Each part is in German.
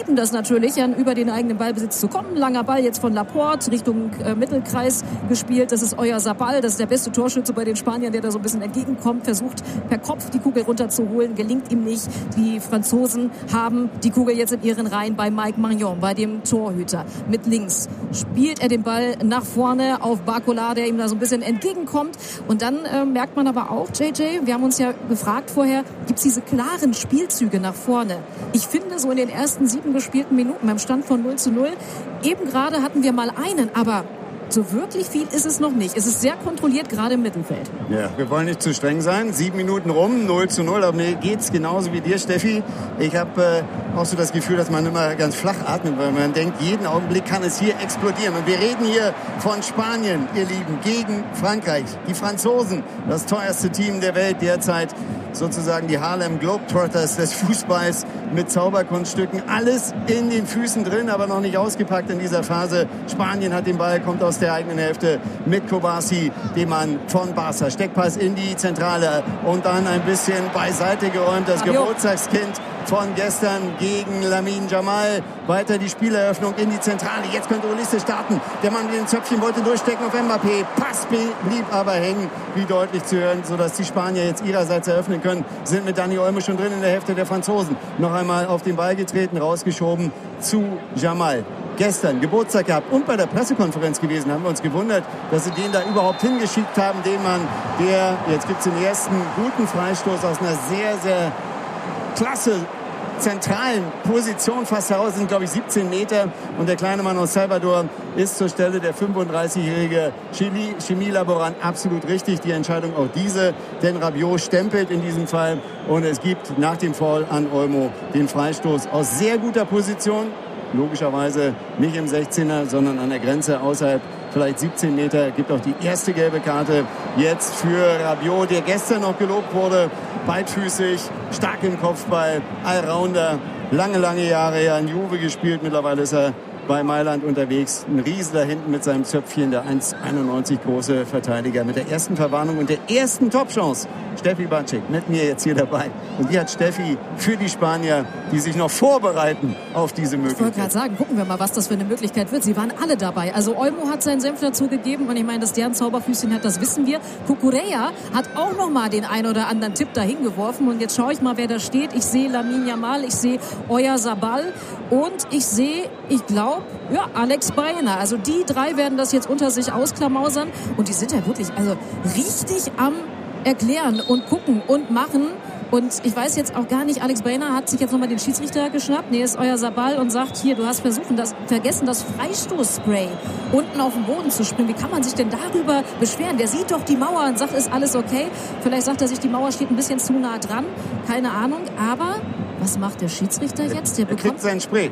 lieben das natürlich, dann über den eigenen Ballbesitz zu kommen. Langer Ball jetzt von Laporte Richtung Mittelkreis gespielt. Das ist Oyarzabal, das ist der beste Torschütze bei den Spaniern, der da so ein bisschen entgegenkommt, versucht per Kopf die Kugel runterzuholen, gelingt ihm nicht. Die Franzosen haben die Kugel jetzt in ihren Reihen bei Mike Maignan, bei dem Torhüter. Mit links spielt er den Ball nach vorne auf Barcola, der ihm da so ein bisschen entgegenkommt. Und dann merkt man aber auch, JJ, wir haben uns ja gefragt vorher, gibt es diese klaren Spielzüge nach vorne? Ich finde, so in den ersten 7 gespielten Minuten beim Stand von 0:0, eben gerade hatten wir mal einen, aber so wirklich viel ist es noch nicht. Es ist sehr kontrolliert, gerade im Mittelfeld. Ja, wir wollen nicht zu streng sein. 7 Minuten rum, 0:0. Aber mir geht's genauso wie dir, Steffi. Ich habe auch so das Gefühl, dass man immer ganz flach atmet, weil man denkt, jeden Augenblick kann es hier explodieren. Und wir reden hier von Spanien, ihr Lieben, gegen Frankreich. Die Franzosen, das teuerste Team der Welt derzeit. Sozusagen die Harlem Globetrotters des Fußballs mit Zauberkunststücken. Alles in den Füßen drin, aber noch nicht ausgepackt in dieser Phase. Spanien hat den Ball, kommt aus der eigenen Hälfte mit Kobasi, dem Mann von Barca. Steckpass in die Zentrale und dann ein bisschen beiseite geräumt. Das Geburtstagskind von gestern gegen Lamine Yamal. Weiter die Spieleröffnung in die Zentrale. Jetzt könnte Ulisse starten. Der Mann mit dem Zöpfchen wollte durchstecken auf Mbappé. Pass blieb aber hängen, wie deutlich zu hören, sodass die Spanier jetzt ihrerseits eröffnen können. Sind mit Dani Olmo schon drin in der Hälfte der Franzosen. Noch einmal auf den Ball getreten, rausgeschoben zu Yamal. Gestern Geburtstag gehabt und bei der Pressekonferenz gewesen, haben wir uns gewundert, dass sie den da überhaupt hingeschickt haben. Den Mann, der, jetzt gibt es den ersten guten Freistoß aus einer sehr, sehr klasse zentralen Position fast heraus, sind glaube ich 17 Meter und der kleine Mann aus Salvador ist zur Stelle der 35-jährige Chimie Laborant absolut richtig, die Entscheidung auch diese, denn Rabiot stempelt in diesem Fall und es gibt nach dem Foul an Olmo den Freistoß aus sehr guter Position, logischerweise nicht im 16er, sondern an der Grenze außerhalb vielleicht 17 Meter, gibt auch die erste gelbe Karte jetzt für Rabiot, der gestern noch gelobt wurde, beidfüßig, stark im Kopfball, Allrounder, lange Jahre her in Juve gespielt, mittlerweile ist er bei Mailand unterwegs. Ein Riese da hinten mit seinem Zöpfchen, der 1,91 große Verteidiger mit der ersten Verwarnung und der ersten Topchance. Steffi Bacek mit mir jetzt hier dabei. Und die hat Steffi für die Spanier, die sich noch vorbereiten auf diese Möglichkeit. Ich wollte gerade sagen, gucken wir mal, was das für eine Möglichkeit wird. Sie waren alle dabei. Also Olmo hat seinen Senf dazu gegeben und ich meine, dass der ein Zauberfüßchen hat, das wissen wir. Cucurella hat auch noch mal den ein oder anderen Tipp dahin geworfen und jetzt schaue ich mal, wer da steht. Ich sehe Lamine Yamal, ich sehe Oyarzabal und ich sehe, ich glaube, ja, Alex Baena. Also die 3 werden das jetzt unter sich ausklamausern und die sind ja wirklich also richtig am erklären und gucken und machen. Und ich weiß jetzt auch gar nicht, Alex Baena hat sich jetzt nochmal den Schiedsrichter geschnappt. Nee, ist Oyarzabal und sagt, hier, du hast vergessen, das Freistoßspray unten auf den Boden zu springen. Wie kann man sich denn darüber beschweren? Der sieht doch die Mauer und sagt, ist alles okay. Vielleicht sagt er sich, die Mauer steht ein bisschen zu nah dran. Keine Ahnung, aber was macht der Schiedsrichter jetzt? Der kriegt seinen Spray.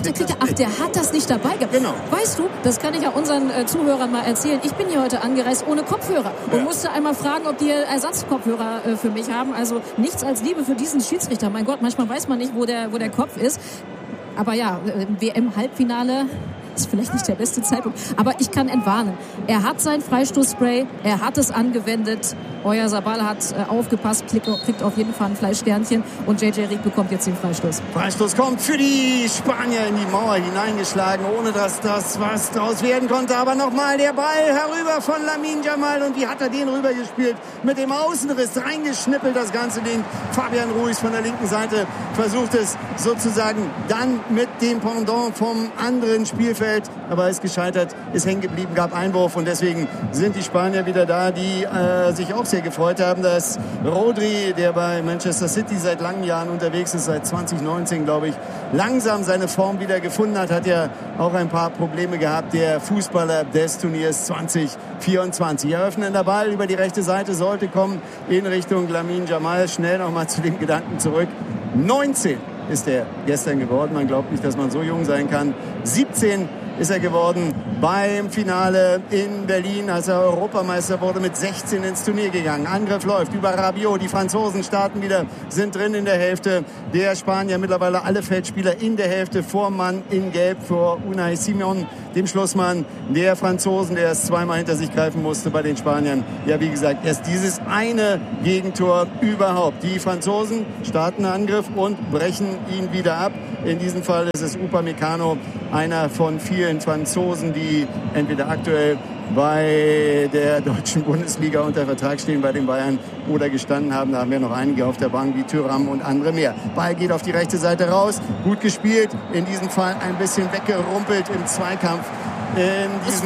Der hat das nicht dabei gehabt. Genau. Weißt du, das kann ich auch unseren Zuhörern mal erzählen. Ich bin hier heute angereist ohne Kopfhörer und musste einmal fragen, ob die Ersatzkopfhörer für mich haben. Also nichts als Liebe für diesen Schiedsrichter. Mein Gott, manchmal weiß man nicht, wo der Kopf ist. Aber ja, WM-Halbfinale ist vielleicht nicht der beste Zeitpunkt. Aber ich kann entwarnen. Er hat sein Freistoßspray, er hat es angewendet. Oyarzabal hat aufgepasst, kriegt auf jeden Fall ein Fleischsternchen und JJ Rieck bekommt jetzt den Freistoß. Freistoß kommt für die Spanier in die Mauer hineingeschlagen, ohne dass das was draus werden konnte. Aber nochmal der Ball herüber von Lamine Yamal und wie hat er den rübergespielt? Mit dem Außenriss reingeschnippelt das ganze Ding. Fabian Ruiz von der linken Seite versucht es sozusagen dann mit dem Pendant vom anderen Spielfeld, aber ist gescheitert, ist hängen geblieben, gab Einwurf und deswegen sind die Spanier wieder da, die sich auch sehr gefreut haben, dass Rodri, der bei Manchester City seit langen Jahren unterwegs ist, seit 2019, glaube ich, langsam seine Form wieder gefunden hat ja auch ein paar Probleme gehabt, der Fußballer des Turniers 2024. Eröffnender Ball über die rechte Seite sollte kommen in Richtung Lamine Yamal. Schnell nochmal zu dem Gedanken zurück. 19 ist er gestern geworden. Man glaubt nicht, dass man so jung sein kann. 17 ist er geworden beim Finale in Berlin, als er Europameister wurde, mit 16 ins Turnier gegangen. Angriff läuft über Rabiot. Die Franzosen starten wieder, sind drin in der Hälfte. Der Spanier mittlerweile alle Feldspieler in der Hälfte. Vormann in Gelb vor Unai Simon, dem Schlussmann der Franzosen, der es zweimal hinter sich greifen musste bei den Spaniern. Ja, wie gesagt, erst dieses eine Gegentor überhaupt. Die Franzosen starten Angriff und brechen ihn wieder ab. In diesem Fall ist es Upamecano, einer von vielen Franzosen, die entweder aktuell bei der deutschen Bundesliga unter Vertrag stehen bei den Bayern oder gestanden haben. Da haben wir noch einige auf der Bank wie Thuram und andere mehr. Ball geht auf die rechte Seite raus. Gut gespielt. In diesem Fall ein bisschen weggerumpelt im Zweikampf. In diesem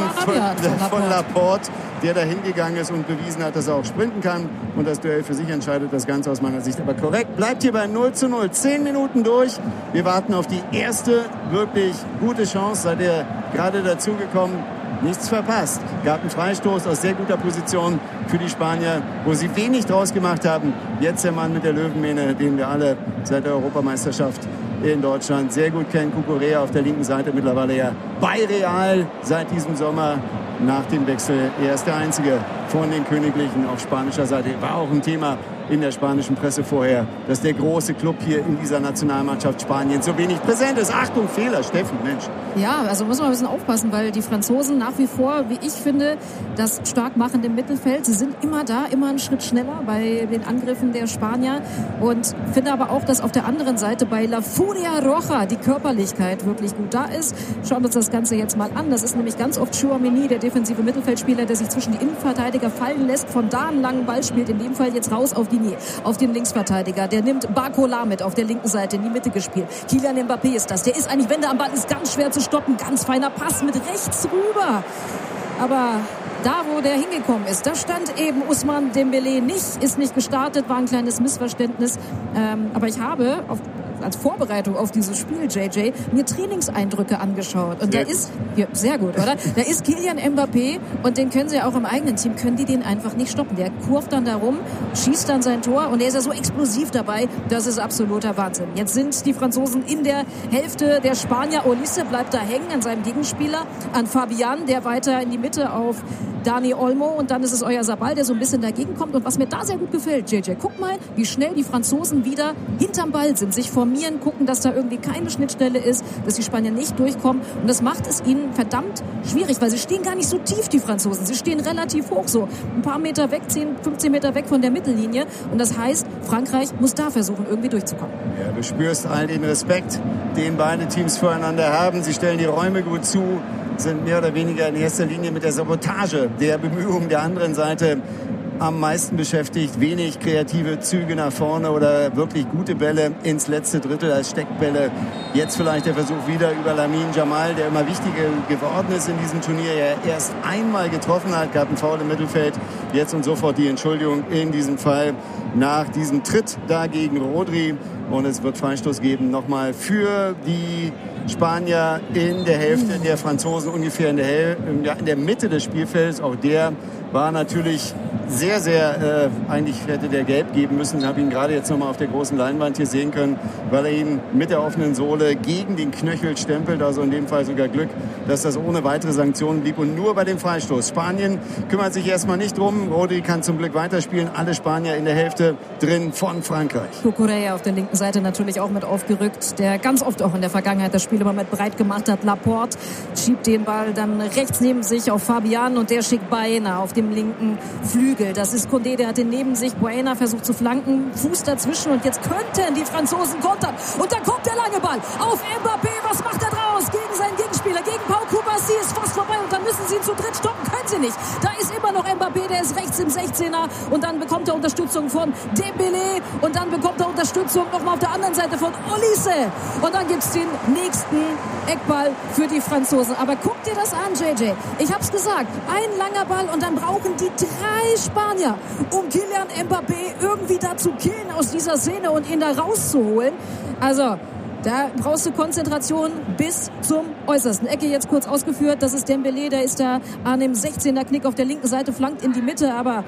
von Laporte, der da hingegangen ist und bewiesen hat, dass er auch sprinten kann. Und das Duell für sich entscheidet das Ganze aus meiner Sicht. Aber korrekt, bleibt hier bei 0:0. 10 Minuten durch. Wir warten auf die erste wirklich gute Chance. Seid ihr gerade dazugekommen? Nichts verpasst. Gab einen Freistoß aus sehr guter Position für die Spanier, wo sie wenig draus gemacht haben. Jetzt der Mann mit der Löwenmähne, den wir alle seit der Europameisterschaft in Deutschland sehr gut kennen. Cucurella auf der linken Seite, mittlerweile ja bei Real seit diesem Sommer nach dem Wechsel. Er ist der Einzige von den Königlichen auf spanischer Seite. War auch ein Thema in der spanischen Presse vorher, dass der große Club hier in dieser Nationalmannschaft Spaniens so wenig präsent ist. Achtung, Fehler, Steffen, Mensch. Ja, also muss man ein bisschen aufpassen, weil die Franzosen nach wie vor, wie ich finde, das stark machen im Mittelfeld. Sie sind immer da, immer einen Schritt schneller bei den Angriffen der Spanier. Und finde aber auch, dass auf der anderen Seite bei La Furia Roja die Körperlichkeit wirklich gut da ist. Schauen wir uns das Ganze jetzt mal an. Das ist nämlich ganz oft Tchouaméni, der defensive Mittelfeldspieler, der sich zwischen die Innenverteidiger fallen lässt, von da einen langen Ball spielt. In dem Fall jetzt raus auf den Linksverteidiger. Der nimmt Barcola mit auf der linken Seite in die Mitte gespielt. Kylian Mbappé ist das. Der ist eigentlich, wenn der am Ball ist, ganz schwer zu stoppen. Ganz feiner Pass mit rechts rüber. Aber da, wo der hingekommen ist, da stand eben Ousmane Dembélé nicht, ist nicht gestartet, war ein kleines Missverständnis. Aber ich habe als Vorbereitung auf dieses Spiel, JJ, mir Trainingseindrücke angeschaut. Und da ist, ja, sehr gut, oder? Da ist Kylian Mbappé und den können sie auch im eigenen Team, können die den einfach nicht stoppen. Der kurvt dann da rum, schießt dann sein Tor und er ist ja so explosiv dabei, das ist absoluter Wahnsinn. Jetzt sind die Franzosen in der Hälfte der Spanier. Olise bleibt da hängen an seinem Gegenspieler, an Fabian, der weiter in die Mitte auf Dani Olmo und dann ist es Oyarzabal, der so ein bisschen dagegen kommt. Und was mir da sehr gut gefällt, JJ, guck mal, wie schnell die Franzosen wieder hinterm Ball sind, sich formieren, gucken, dass da irgendwie keine Schnittstelle ist, dass die Spanier nicht durchkommen. Und das macht es ihnen verdammt schwierig, weil sie stehen gar nicht so tief, die Franzosen. Sie stehen relativ hoch, so ein paar Meter weg, 10, 15 Meter weg von der Mittellinie. Und das heißt, Frankreich muss da versuchen, irgendwie durchzukommen. Ja, du spürst all den Respekt, den beide Teams voreinander haben. Sie stellen die Räume gut zu, sind mehr oder weniger in erster Linie mit der Sabotage der Bemühungen der anderen Seite am meisten beschäftigt. Wenig kreative Züge nach vorne oder wirklich gute Bälle ins letzte Drittel als Steckbälle. Jetzt vielleicht der Versuch wieder über Lamine Yamal, der immer wichtiger geworden ist in diesem Turnier. Er erst einmal getroffen hat, gab einen Foul im Mittelfeld. Jetzt und sofort die Entschuldigung in diesem Fall nach diesem Tritt da gegen Rodri. Und es wird Freistoß geben nochmal für die Spanier in der Hälfte der Franzosen, ungefähr in der Mitte des Spielfelds. Auch der war natürlich sehr, sehr, eigentlich hätte der gelb geben müssen. Ich habe ihn gerade jetzt nochmal auf der großen Leinwand hier sehen können, weil er ihn mit der offenen Sohle gegen den Knöchel stempelt. Also in dem Fall sogar Glück, dass das ohne weitere Sanktionen blieb und nur bei dem Freistoß. Spanien kümmert sich erstmal nicht drum. Rodri kann zum Glück weiterspielen. Alle Spanier in der Hälfte drin von Frankreich. Cucurella auf der linken Seite natürlich auch mit aufgerückt, der ganz oft auch in der Vergangenheit das Spiel immer mit breit gemacht hat. Laporte schiebt den Ball dann rechts neben sich auf Fabian und der schickt Baena auf dem linken Flügel. Das ist Condé, der hat den neben sich. Baena versucht zu flanken, Fuß dazwischen und jetzt könnten die Franzosen kontern. Und dann kommt der lange Ball auf Mbappé. Was macht er draus? Gegen seinen Gegenspieler, gegen Pau Kubasi ist fast vorbei und dann müssen sie ihn zu dritt stoppen. Können sie nicht. Da ist immer noch Mbappé, der ist rechts im 16er und dann bekommt er Unterstützung von Dembélé und dann bekommt er Unterstützung nochmal auf der anderen Seite von Olise. Und dann gibt's den nächsten Eckball für die Franzosen. Aber guck dir das an, JJ. Ich hab's gesagt, ein langer Ball und dann brauchen die 3 Spanier, um Kylian Mbappé irgendwie da zu killen aus dieser Szene und ihn da rauszuholen. Also, da brauchst du Konzentration bis zum Äußersten. Ecke jetzt kurz ausgeführt, das ist Dembélé, der ist da an dem 16er Knick auf der linken Seite, flankt in die Mitte, aber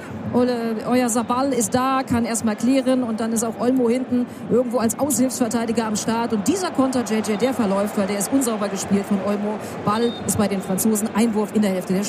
Oyarzabal ist da, kann erstmal klären und dann ist auch Olmo hinten irgendwo als Aushilfsverteidiger am Start und dieser Konter, JJ, der verläuft, weil der ist unsauber gespielt von Olmo. Ball ist bei den Franzosen, Einwurf in der Hälfte der Spanier.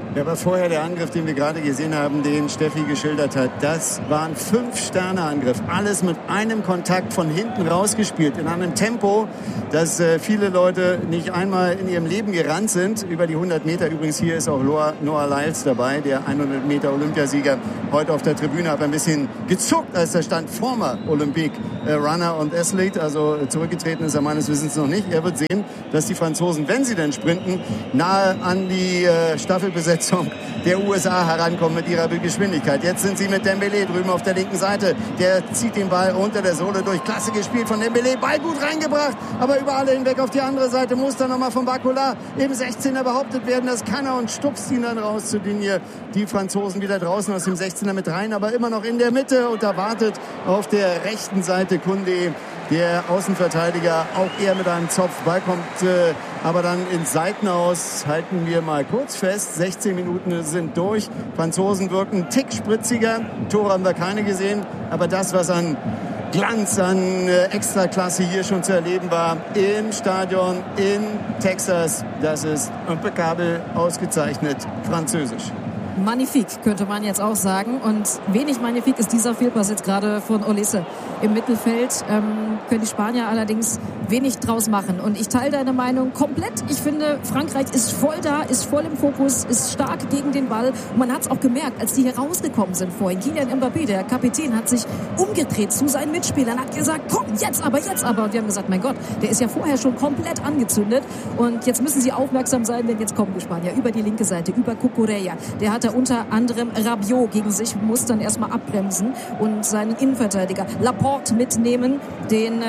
Ja, aber vorher der Angriff, den wir gerade gesehen haben, den Steffi geschildert hat, das war ein 5-Sterne-Angriff. Alles mit einem Kontakt von hinten rausgespielt, in einem Tempo, dass viele Leute nicht einmal in ihrem Leben gerannt sind. Über die 100 Meter, übrigens hier ist auch Noah Lyles dabei, der 100 Meter Olympiasieger, heute auf der Tribüne, hat ein bisschen gezuckt, als da stand Former Olympic Runner und Athlete, also zurückgetreten ist er meines Wissens noch nicht. Er wird sehen, dass die Franzosen, wenn sie denn sprinten, nahe an die Staffelbesetzung der USA herankommen mit ihrer Geschwindigkeit. Jetzt sind sie mit Dembélé drüben auf der linken Seite. Der zieht den Ball unter der Sohle durch. Klasse gespielt von Dembélé. Ball gut reingebracht, aber über alle hinweg auf die andere Seite. Muss dann nochmal von Barcola im 16er behauptet werden. Das kann er und stupst ihn dann raus zu Linie. Die Franzosen wieder draußen aus dem 16er mit rein, aber immer noch in der Mitte. Und da wartet auf der rechten Seite Koundé, der Außenverteidiger, auch eher mit einem Zopf. Ball kommt aber dann ins Seitenaus. Halten wir mal kurz fest. 16 Minuten sind durch. Franzosen wirken einen Tick spritziger. Tore haben wir keine gesehen. Aber das, was an Glanz, an Extraklasse hier schon zu erleben war im Stadion in Texas, das ist impeccable, ausgezeichnet französisch. Magnifique, könnte man jetzt auch sagen. Und wenig magnifique ist dieser Fehlpass jetzt gerade von Olise im Mittelfeld. Können die Spanier allerdings wenig draus machen. Und ich teile deine Meinung komplett. Ich finde, Frankreich ist voll da, ist voll im Fokus, ist stark gegen den Ball. Und man hat es auch gemerkt, als die hier rausgekommen sind vorhin. Kylian Mbappé, der Kapitän, hat sich umgedreht zu seinen Mitspielern, hat gesagt, komm, jetzt aber. Und wir haben gesagt, mein Gott, der ist ja vorher schon komplett angezündet. Und jetzt müssen sie aufmerksam sein, denn jetzt kommen die Spanier über die linke Seite, über Cucurella. Der hatte unter anderem Rabiot gegen sich, muss dann erstmal abbremsen und seinen Innenverteidiger Laporte mitnehmen, den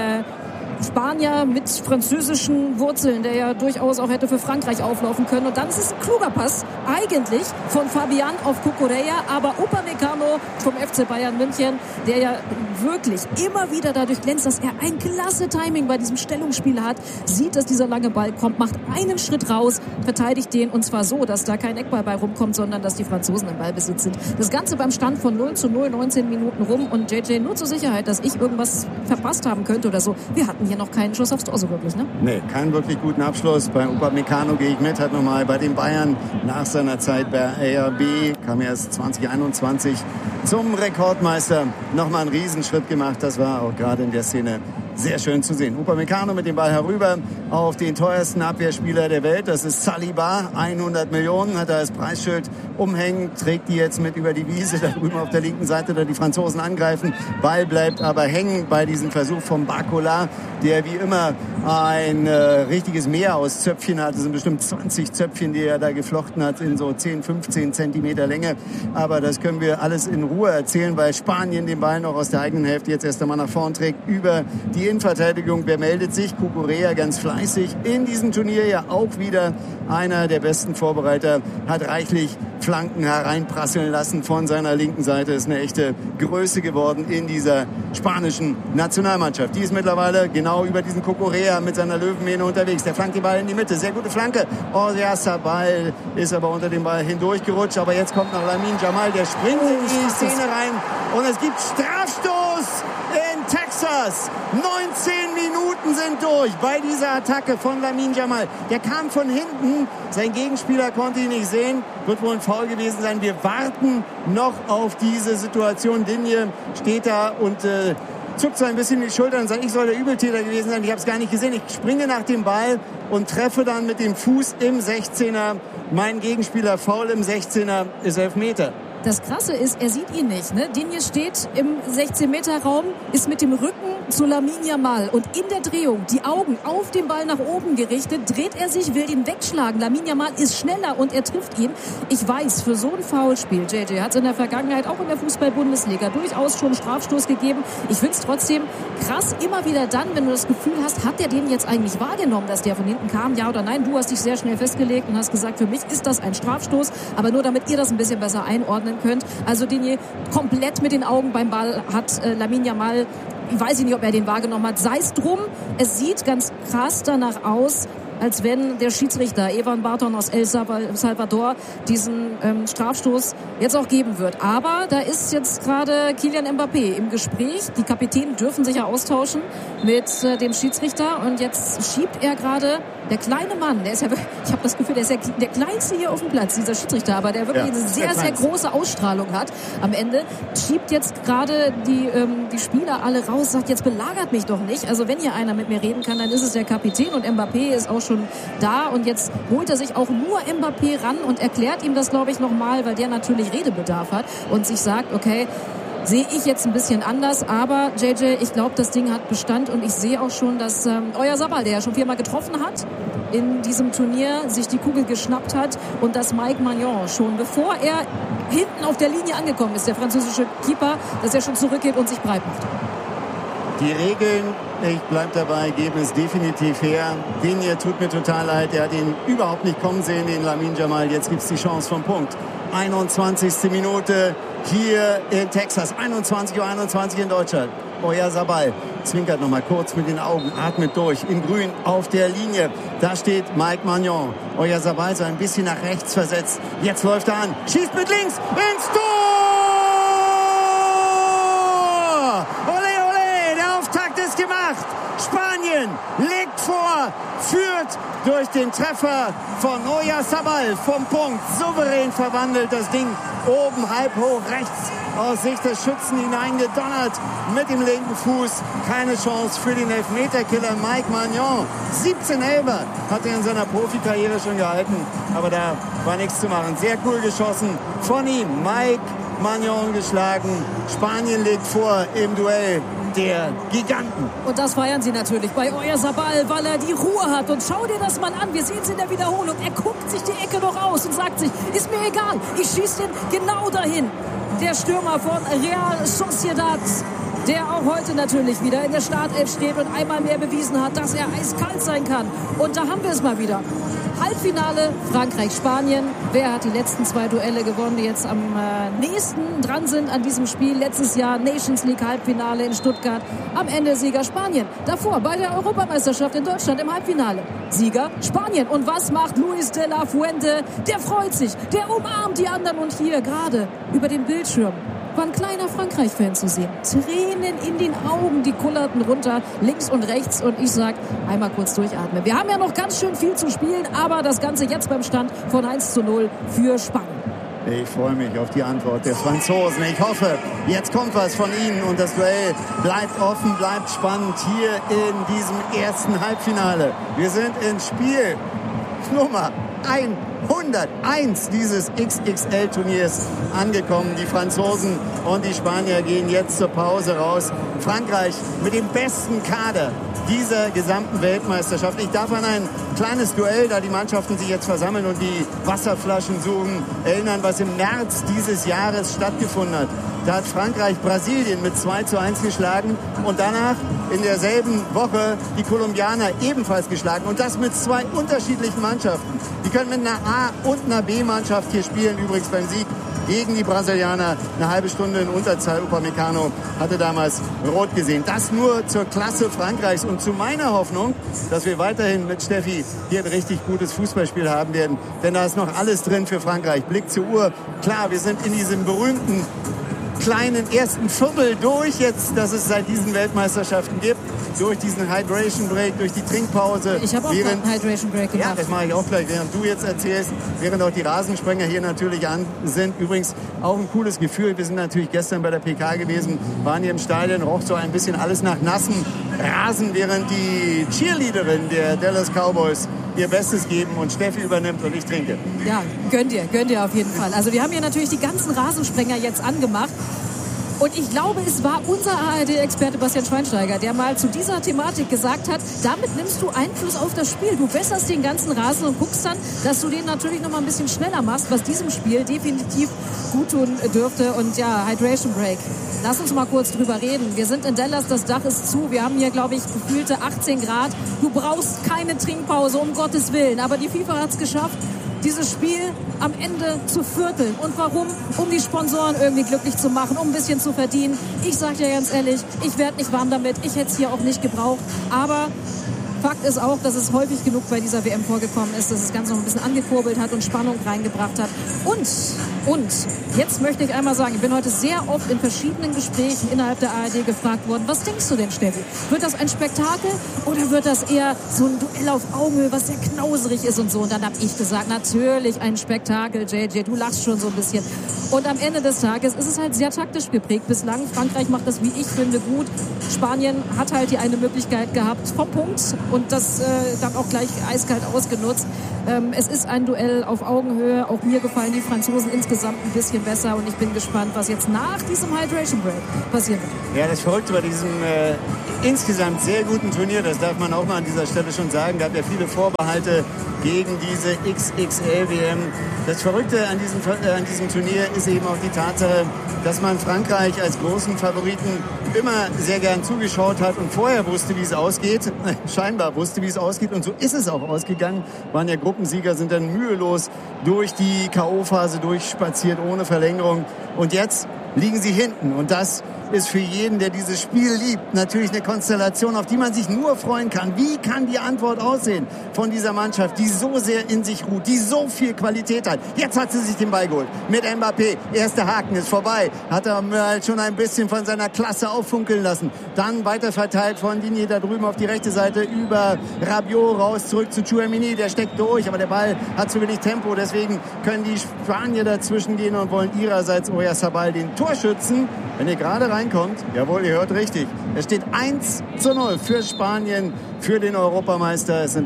Spanier mit französischen Wurzeln, der ja durchaus auch hätte für Frankreich auflaufen können. Und dann ist es ein kluger Pass, eigentlich von Fabian auf Cucurella, aber Upamecano vom FC Bayern München, der ja wirklich immer wieder dadurch glänzt, dass er ein klasse Timing bei diesem Stellungsspiel hat, sieht, dass dieser lange Ball kommt, macht einen Schritt raus, verteidigt den, und zwar so, dass da kein Eckball bei rumkommt, sondern dass die Franzosen im Ballbesitz sind. Das Ganze beim Stand von 0:0, 19 Minuten rum, und JJ, nur zur Sicherheit, dass ich irgendwas verpasst haben könnte oder so, wir hatten hier noch keinen Schuss aufs Tor so wirklich, ne? Nee, keinen wirklich guten Abschluss. Bei Upamecano gehe ich mit, hat nochmal bei den Bayern nach seiner Zeit bei RB, kam erst 2021 zum Rekordmeister, nochmal einen Riesenschritt gemacht. Das war auch gerade in der Szene sehr schön zu sehen. Upamecano mit dem Ball herüber auf den teuersten Abwehrspieler der Welt. Das ist Saliba. 100 Millionen hat er als Preisschild umhängen. Trägt die jetzt mit über die Wiese. Da drüben auf der linken Seite, da die Franzosen angreifen. Ball bleibt aber hängen bei diesem Versuch von Barcola, der wie immer ein richtiges Meer aus Zöpfchen hat. Das sind bestimmt 20 Zöpfchen, die er da geflochten hat in so 10, 15 Zentimeter Länge. Aber das können wir alles in Ruhe erzählen, weil Spanien den Ball noch aus der eigenen Hälfte jetzt erst einmal nach vorn trägt über die Innenverteidigung. Wer meldet sich? Cucurella ganz fleißig in diesem Turnier, ja auch wieder einer der besten Vorbereiter, hat reichlich Flanken hereinprasseln lassen von seiner linken Seite. Ist eine echte Größe geworden in dieser spanischen Nationalmannschaft. Die ist mittlerweile genau über diesen Cucurella mit seiner Löwenmähne unterwegs. Der flankt den Ball in die Mitte. Sehr gute Flanke. Ball ist aber unter dem Ball hindurchgerutscht. Aber jetzt kommt noch Lamine Yamal. Der springt in die Szene rein. Und es gibt Strafstoß in Texas. 19 Minuten sind durch bei dieser Attacke von Lamine Yamal. Der kam von hinten. Sein Gegenspieler konnte ihn nicht sehen. Wird wohl ein Foul gewesen sein. Wir warten noch auf diese Situation. Digne steht da und zuckt so ein bisschen die Schultern und sagt, ich soll der Übeltäter gewesen sein. Ich habe es gar nicht gesehen. Ich springe nach dem Ball und treffe dann mit dem Fuß im 16er. Mein Gegenspieler faul im 16er, ist Elfmeter. Das Krasse ist, er sieht ihn nicht. Ne? Digne steht im 16-Meter-Raum, ist mit dem Rücken zu Lamine Yamal. Und in der Drehung, die Augen auf den Ball nach oben gerichtet, dreht er sich, will ihn wegschlagen. Lamine Yamal ist schneller und er trifft ihn. Ich weiß, für so ein Foulspiel, JJ, hat es in der Vergangenheit auch in der Fußball-Bundesliga durchaus schon einen Strafstoß gegeben. Ich finde es trotzdem krass, immer wieder dann, wenn du das Gefühl hast, hat der den jetzt eigentlich wahrgenommen, dass der von hinten kam, ja oder nein? Du hast dich sehr schnell festgelegt und hast gesagt, für mich ist das ein Strafstoß. Aber nur damit ihr das ein bisschen besser einordnen könnt. Also Digne komplett mit den Augen beim Ball hat Lamine Yamal, ich weiß nicht, ob er den wahrgenommen hat, sei es drum, es sieht ganz krass danach aus, als wenn der Schiedsrichter Evan Barton aus El Salvador diesen Strafstoß jetzt auch geben wird. Aber da ist jetzt gerade Kylian Mbappé im Gespräch. Die Kapitäne dürfen sich ja austauschen mit dem Schiedsrichter. Und jetzt schiebt er gerade, der kleine Mann, der ist ja, ich habe das Gefühl, der ist der kleinste hier auf dem Platz, dieser Schiedsrichter, aber der wirklich eine sehr, sehr große Ausstrahlung hat. Am Ende schiebt jetzt gerade die Spieler alle raus, sagt, jetzt belagert mich doch nicht. Also wenn hier einer mit mir reden kann, dann ist es der Kapitän, und Mbappé ist auch schon da, und jetzt holt er sich auch nur Mbappé ran und erklärt ihm das, glaube ich, nochmal, weil der natürlich Redebedarf hat und sich sagt, okay, sehe ich jetzt ein bisschen anders, aber JJ, ich glaube, das Ding hat Bestand, und ich sehe auch schon, dass Oyarzabal, der ja schon 4-mal getroffen hat in diesem Turnier, sich die Kugel geschnappt hat, und dass Mike Maignan schon, bevor er hinten auf der Linie angekommen ist, der französische Keeper, dass er schon zurückgeht und sich breit macht. Die Regeln, ich bleib dabei, geben es definitiv her. Den hier tut mir total leid, er hat ihn überhaupt nicht kommen sehen, den Lamine Yamal. Jetzt gibt es die Chance vom Punkt. 21. Minute hier in Texas, 21:21 in Deutschland. Oyarzabal zwinkert nochmal kurz mit den Augen, atmet durch, in grün auf der Linie. Da steht Mike Maignan. Oyarzabal so ein bisschen nach rechts versetzt. Jetzt läuft er an, schießt mit links ins Tor! Ole, ole, der Auftakt ist gemacht. Spanien legt vor, führt durch den Treffer von Oyarzabal vom Punkt. Souverän verwandelt das Ding oben halb hoch rechts aus Sicht des Schützen hineingedonnert mit dem linken Fuß. Keine Chance für den Elfmeterkiller Mike Maignan. 17 Elfer hat er in seiner Profikarriere schon gehalten, aber da war nichts zu machen. Sehr cool geschossen von ihm. Mike Maignan geschlagen. Spanien legt vor im Duell der Giganten. Und das feiern sie natürlich bei Oyarzabal, weil er die Ruhe hat. Und schau dir das mal an, wir sehen es in der Wiederholung. Er guckt sich die Ecke noch aus und sagt sich, ist mir egal, ich schieße den genau dahin. Der Stürmer von Real Sociedad, der auch heute natürlich wieder in der Startelf steht und einmal mehr bewiesen hat, dass er eiskalt sein kann. Und da haben wir es mal wieder. Halbfinale Frankreich-Spanien. Wer hat die letzten 2 Duelle gewonnen, die jetzt am nächsten dran sind an diesem Spiel? Letztes Jahr Nations League Halbfinale in Stuttgart. Am Ende Sieger Spanien. Davor bei der Europameisterschaft in Deutschland im Halbfinale. Sieger Spanien. Und was macht Luis de la Fuente? Der freut sich, der umarmt die anderen. Und hier gerade über dem Bildschirm war ein kleiner Frankreich-Fan zu sehen. Tränen in den Augen, die kullerten runter, links und rechts. Und ich sag, einmal kurz durchatmen. Wir haben ja noch ganz schön viel zu spielen, aber das Ganze jetzt beim Stand von 1:0 für Spanien. Ich freue mich auf die Antwort der Franzosen. Ich hoffe, jetzt kommt was von ihnen und das Duell bleibt offen, bleibt spannend hier in diesem ersten Halbfinale. Wir sind in Spiel Nummer 101 dieses XXL-Turniers angekommen. Die Franzosen und die Spanier gehen jetzt zur Pause raus. Frankreich mit dem besten Kader dieser gesamten Weltmeisterschaft. Ich darf an ein kleines Duell, da die Mannschaften sich jetzt versammeln und die Wasserflaschen suchen, erinnern, was im März dieses Jahres stattgefunden hat. Da hat Frankreich Brasilien mit 2:1 geschlagen und danach in derselben Woche die Kolumbianer ebenfalls geschlagen. Und das mit 2 unterschiedlichen Mannschaften. Die können mit einer A- und einer B-Mannschaft hier spielen, übrigens beim Sieg gegen die Brasilianer. Eine halbe Stunde in Unterzahl. Upamecano hatte damals rot gesehen. Das nur zur Klasse Frankreichs und zu meiner Hoffnung, dass wir weiterhin mit Steffi hier ein richtig gutes Fußballspiel haben werden. Denn da ist noch alles drin für Frankreich. Blick zur Uhr. Klar, wir sind in diesem berühmten kleinen ersten Viertel durch jetzt, dass es seit diesen Weltmeisterschaften gibt. Durch diesen Hydration Break, durch die Trinkpause. Ich habe auch einen Hydration Break gemacht. Ja, das mache ich auch gleich, während du jetzt erzählst, während auch die Rasensprenger hier natürlich an sind. Übrigens auch ein cooles Gefühl. Wir sind natürlich gestern bei der PK gewesen, waren hier im Stadion, roch so ein bisschen alles nach nassem Rasen, während die Cheerleaderin der Dallas Cowboys ihr Bestes geben und Steffi übernimmt und ich trinke. Ja, gönnt ihr auf jeden Fall. Also wir haben hier natürlich die ganzen Rasensprenger jetzt angemacht. Und ich glaube, es war unser ARD-Experte Bastian Schweinsteiger, der mal zu dieser Thematik gesagt hat, damit nimmst du Einfluss auf das Spiel. Du wässerst den ganzen Rasen und guckst dann, dass du den natürlich noch mal ein bisschen schneller machst, was diesem Spiel definitiv gut tun dürfte. Und ja, Hydration Break. Lass uns mal kurz drüber reden. Wir sind in Dallas, das Dach ist zu. Wir haben hier, glaube ich, gefühlte 18 Grad. Du brauchst keine Trinkpause, um Gottes Willen. Aber die FIFA hat es geschafft, dieses Spiel am Ende zu vierteln. Und warum? Um die Sponsoren irgendwie glücklich zu machen, um ein bisschen zu verdienen. Ich sage dir ganz ehrlich, ich werde nicht warm damit. Ich hätte es hier auch nicht gebraucht. Aber Fakt ist auch, dass es häufig genug bei dieser WM vorgekommen ist, dass das Ganze noch ein bisschen angekurbelt hat und Spannung reingebracht hat. Und jetzt möchte ich einmal sagen, ich bin heute sehr oft in verschiedenen Gesprächen innerhalb der ARD gefragt worden, was denkst du denn, Steffi? Wird das ein Spektakel oder wird das eher so ein Duell auf Augenhöhe, was sehr knauserig ist und so? Und dann habe ich gesagt, natürlich ein Spektakel, JJ, du lachst schon so ein bisschen. Und am Ende des Tages ist es halt sehr taktisch geprägt. Bislang, Frankreich macht das, wie ich finde, gut. Spanien hat halt die eine Möglichkeit gehabt vom Punkt und das dann auch gleich eiskalt ausgenutzt. Es ist ein Duell auf Augenhöhe. Auch mir gefallen die Franzosen insgesamt ein bisschen besser und ich bin gespannt, was jetzt nach diesem Hydration Break passieren wird. Ja, das Verrückte bei diesem insgesamt sehr guten Turnier, das darf man auch mal an dieser Stelle schon sagen, gab ja viele Vorbehalte gegen diese XXL-WM. Das Verrückte an diesem Turnier ist eben auch die Tatsache, dass man Frankreich als großen Favoriten immer sehr gern zugeschaut hat und vorher wusste, wie es ausgeht. Scheinbar wusste, wie es ausgeht und so ist es auch ausgegangen. Waren ja Gruppensieger, sind dann mühelos durch die K.O.-Phase durchspaziert, ohne Verlängerung. Und jetzt liegen sie hinten und das ist für jeden, der dieses Spiel liebt, natürlich eine Konstellation, auf die man sich nur freuen kann. Wie kann die Antwort aussehen von dieser Mannschaft, die so sehr in sich ruht, die so viel Qualität hat? Jetzt hat sie sich den Ball geholt mit Mbappé. Erster Haken ist vorbei. Hat er schon ein bisschen von seiner Klasse auffunkeln lassen. Dann weiter verteilt von Digne da drüben auf die rechte Seite über Rabiot raus zurück zu Tchouaméni. Der steckt durch, aber der Ball hat zu wenig Tempo. Deswegen können die Spanier dazwischen gehen und wollen ihrerseits Oyarzabal, den Torschützen, wenn ihr gerade reinkommt, jawohl, ihr hört richtig. Es steht 1:0 für Spanien, für den Europameister. Es sind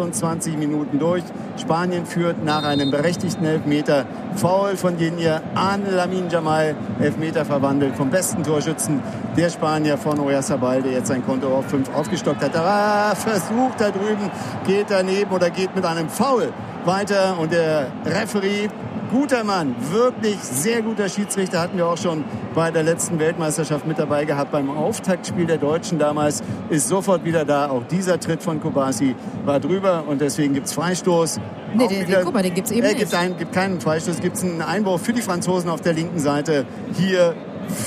28 Minuten durch. Spanien führt nach einem berechtigten Elfmeter. Foul von Digne an Lamine Yamal. Elfmeter verwandelt vom besten Torschützen der Spanier von Oyarzabal, der jetzt sein Konto auf 5 aufgestockt hat. Versucht da drüben, geht daneben oder geht mit einem Foul weiter. Und der Referee, guter Mann, wirklich sehr guter Schiedsrichter, hatten wir auch schon bei der letzten Weltmeisterschaft mit dabei gehabt. Beim Auftaktspiel der Deutschen damals ist sofort wieder da. Auch dieser Tritt von Kubasi war drüber und deswegen gibt es Freistoß. Nee, guck mal, den gibt es eben nicht. Gibt keinen Freistoß, gibt es einen Einwurf für die Franzosen auf der linken Seite. Hier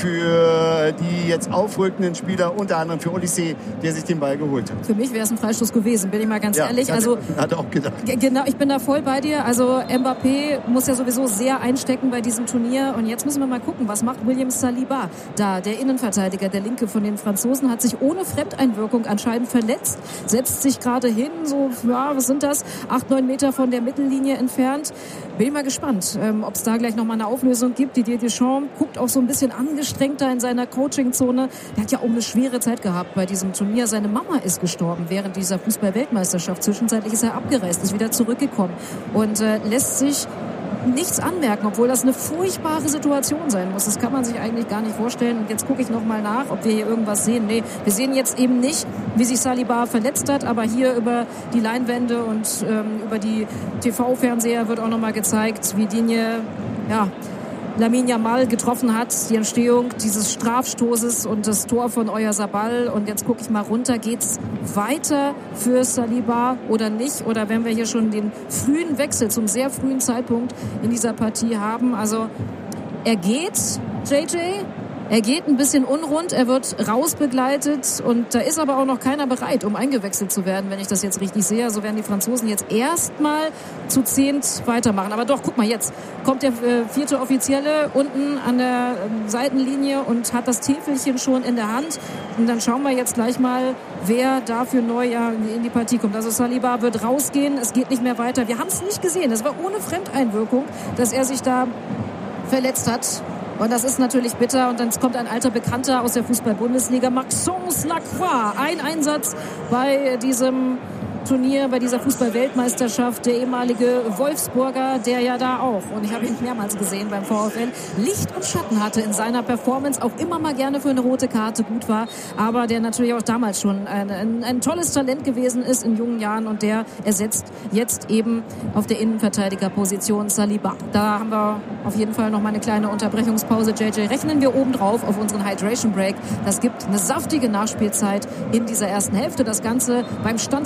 für die jetzt aufrückenden Spieler, unter anderem für Olysée, der sich den Ball geholt hat. Für mich wäre es ein Freistoß gewesen, bin ich mal ganz ehrlich. Hatte auch gedacht. Genau, ich bin da voll bei dir. Also Mbappé muss ja sowieso sehr einstecken bei diesem Turnier. Und jetzt müssen wir mal gucken, was macht William Saliba da? Der Innenverteidiger, der Linke von den Franzosen, hat sich ohne Fremdeinwirkung anscheinend verletzt. Setzt sich gerade hin, so, ja, was sind das? 8-9 Meter von der Mittellinie entfernt. Bin ich mal gespannt, ob es da gleich nochmal eine Auflösung gibt. Didier Deschamps guckt auch so ein bisschen angestrengter in seiner Coachingzone. Der hat ja auch eine schwere Zeit gehabt bei diesem Turnier. Seine Mama ist gestorben während dieser Fußball-Weltmeisterschaft. Zwischenzeitlich ist er abgereist, ist wieder zurückgekommen und lässt sich nichts anmerken, obwohl das eine furchtbare Situation sein muss. Das kann man sich eigentlich gar nicht vorstellen. Und jetzt gucke ich nochmal nach, ob wir hier irgendwas sehen. Nee, wir sehen jetzt eben nicht, wie sich Saliba verletzt hat, aber hier über die Leinwände und über die TV-Fernseher wird auch nochmal gezeigt, wie Digne, ja, Lamine Yamal getroffen hat, die Entstehung dieses Strafstoßes und das Tor von Oyarzabal. Und jetzt gucke ich mal runter, geht's weiter für Saliba oder nicht? Oder wenn wir hier schon den frühen Wechsel zum sehr frühen Zeitpunkt in dieser Partie haben. Also er geht, JJ, er geht ein bisschen unrund, er wird rausbegleitet und da ist aber auch noch keiner bereit, um eingewechselt zu werden, wenn ich das jetzt richtig sehe. Also werden die Franzosen jetzt erstmal zu 10 weitermachen. Aber doch, guck mal, jetzt kommt der 4. Offizielle unten an der Seitenlinie und hat das Täfelchen schon in der Hand. Und dann schauen wir jetzt gleich mal, wer dafür neu in die Partie kommt. Also Saliba wird rausgehen, es geht nicht mehr weiter. Wir haben es nicht gesehen, es war ohne Fremdeinwirkung, dass er sich da verletzt hat. Und das ist natürlich bitter. Und dann kommt ein alter Bekannter aus der Fußball-Bundesliga, Maxence Lacroix. Ein Einsatz bei diesem Turnier, bei dieser Fußball-Weltmeisterschaft, der ehemalige Wolfsburger, der ja da auch, und ich habe ihn mehrmals gesehen beim VfL, Licht und Schatten hatte in seiner Performance, auch immer mal gerne für eine rote Karte gut war, aber der natürlich auch damals schon ein tolles Talent gewesen ist in jungen Jahren und der ersetzt jetzt eben auf der Innenverteidigerposition Saliba. Da haben wir auf jeden Fall noch mal eine kleine Unterbrechungspause. JJ, rechnen wir obendrauf auf unseren Hydration Break. Das gibt eine saftige Nachspielzeit in dieser ersten Hälfte. Das Ganze beim Stand von 1:0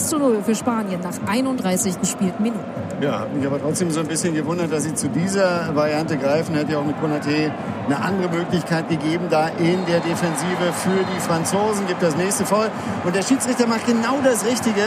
1:0 für Spanien nach 31 gespielten Minuten. Ja, hat mich aber trotzdem so ein bisschen gewundert, dass sie zu dieser Variante greifen. Hätte ja auch mit Konaté eine andere Möglichkeit gegeben, da in der Defensive für die Franzosen. Gibt das nächste Foul. Und der Schiedsrichter macht genau das Richtige.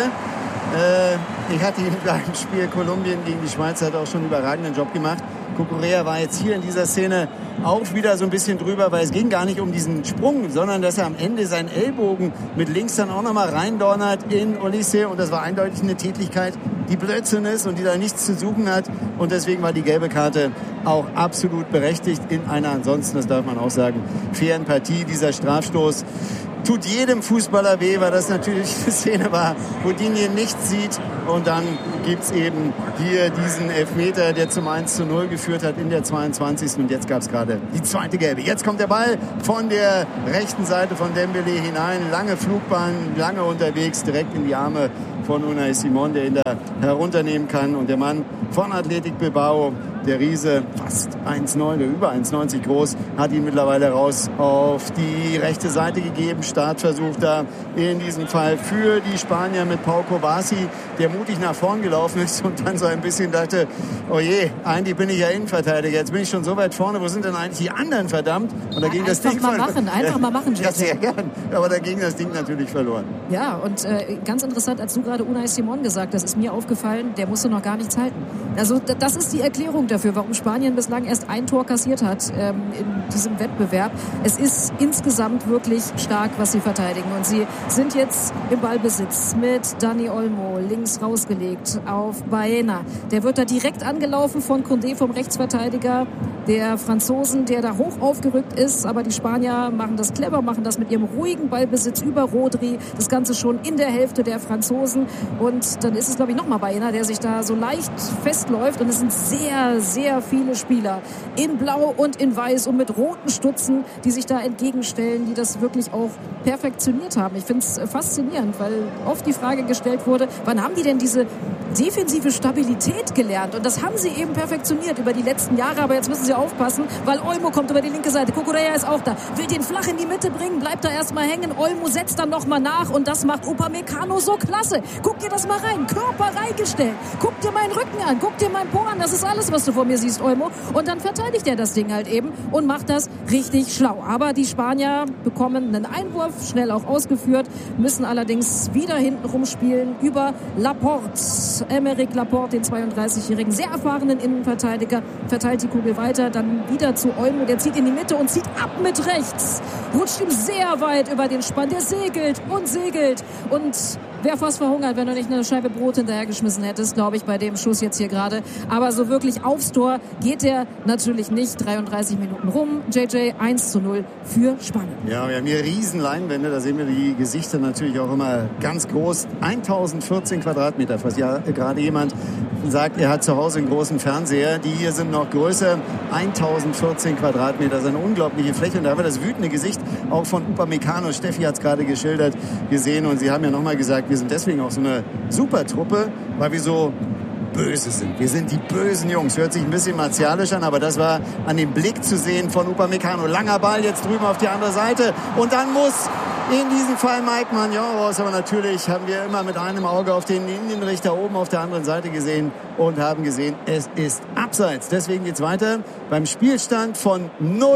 Ich hatte ihn beim Spiel Kolumbien gegen die Schweiz, hat auch schon einen überragenden Job gemacht. Cucurella war jetzt hier in dieser Szene auch wieder so ein bisschen drüber, weil es ging gar nicht um diesen Sprung, sondern dass er am Ende seinen Ellbogen mit links dann auch nochmal reindonnert in Olise. Und das war eindeutig eine Tätigkeit, die Blödsinn ist und die da nichts zu suchen hat. Und deswegen war die gelbe Karte auch absolut berechtigt in einer ansonsten, das darf man auch sagen, fairen Partie. Dieser Strafstoß tut jedem Fußballer weh, weil das natürlich eine Szene war, wo Digne nichts sieht. Und dann gibt's eben hier diesen Elfmeter, der zum 1:0 geführt hat in der 22. Und jetzt gab's gerade die zweite Gelbe. Jetzt kommt der Ball von der rechten Seite von Dembélé hinein. Lange Flugbahn, lange unterwegs, direkt in die Arme von Unai Simon, der ihn da herunternehmen kann. Und der Mann von Athletic Bilbao, der Riese, fast 1,9 oder über 1,90 groß, hat ihn mittlerweile raus auf die rechte Seite gegeben. Startversuch da in diesem Fall für die Spanier mit Pau Kobasi, der mutig nach vorn gelaufen ist und dann so ein bisschen dachte, oh je, eigentlich bin ich ja Innenverteidiger, jetzt bin ich schon so weit vorne, wo sind denn eigentlich die anderen, verdammt? Und da ging das Ding einfach mal machen, ja, sehr gern, aber da ging das Ding natürlich verloren. Ja, und ganz interessant, als du gerade Unai Simon gesagt hast, ist mir aufgefallen, der musste noch gar nichts halten. Also das ist die Erklärung dafür, warum Spanien bislang erst ein Tor kassiert hat in diesem Wettbewerb. Es ist insgesamt wirklich stark, was sie verteidigen. Und sie sind jetzt im Ballbesitz mit Dani Olmo, links rausgelegt auf Baena. Der wird da direkt angelaufen von Koundé, vom Rechtsverteidiger der Franzosen, der da hoch aufgerückt ist. Aber die Spanier machen das clever, machen das mit ihrem ruhigen Ballbesitz über Rodri. Das Ganze schon in der Hälfte der Franzosen. Und dann ist es, glaube ich, nochmal Baena, der sich da so leicht festläuft. Und es sind sehr, sehr viele Spieler in Blau und in Weiß und mit roten Stutzen, die sich da entgegenstellen, die das wirklich auch perfektioniert haben. Ich finde es faszinierend, weil oft die Frage gestellt wurde, wann haben die denn diese defensive Stabilität gelernt? Und das haben sie eben perfektioniert über die letzten Jahre. Aber jetzt müssen sie aufpassen, weil Olmo kommt über die linke Seite. Cucurella ist auch da, will den flach in die Mitte bringen, bleibt da erstmal hängen. Olmo setzt dann nochmal nach und das macht Upamecano so klasse. Guck dir das mal rein, Körper reingestellt. Guck dir meinen Rücken an, guck dir meinen Po an. Das ist alles, was du vor mir siehst, Olmo. Und dann verteidigt er das Ding halt eben und macht das richtig schlau. Aber die Spanier bekommen einen Einwurf, schnell auch ausgeführt, müssen allerdings wieder hinten rumspielen über Laporte. Aymeric Laporte, den 32-jährigen, sehr erfahrenen Innenverteidiger, verteilt die Kugel weiter, dann wieder zu Olmo, der zieht in die Mitte und zieht ab mit rechts. Rutscht ihm sehr weit über den Spann, der segelt und wäre fast verhungert, wenn du nicht eine Scheibe Brot hinterhergeschmissen hättest, glaube ich, bei dem Schuss jetzt hier gerade. Aber so wirklich aufs Tor geht der natürlich nicht. 33 Minuten rum. JJ 1:0 für Spanien. Ja, wir haben hier riesen Leinwände. Da sehen wir die Gesichter natürlich auch immer ganz groß. 1014 Quadratmeter. Falls ja gerade jemand sagt, er hat zu Hause einen großen Fernseher. Die hier sind noch größer. 1014 Quadratmeter. Das ist eine unglaubliche Fläche. Und da haben wir das wütende Gesicht auch von Upamecano. Steffi hat es gerade geschildert, gesehen. Und sie haben ja nochmal gesagt, wir sind deswegen auch so eine super Truppe, weil wir so böse sind. Wir sind die bösen Jungs. Hört sich ein bisschen martialisch an, aber das war an dem Blick zu sehen von Upamecano. Langer Ball jetzt drüben auf die andere Seite. Und dann muss in diesem Fall Mike Maignan raus. Aber natürlich haben wir immer mit einem Auge auf den Linienrichter oben auf der anderen Seite gesehen und haben gesehen, es ist abseits. Deswegen geht's weiter beim Spielstand von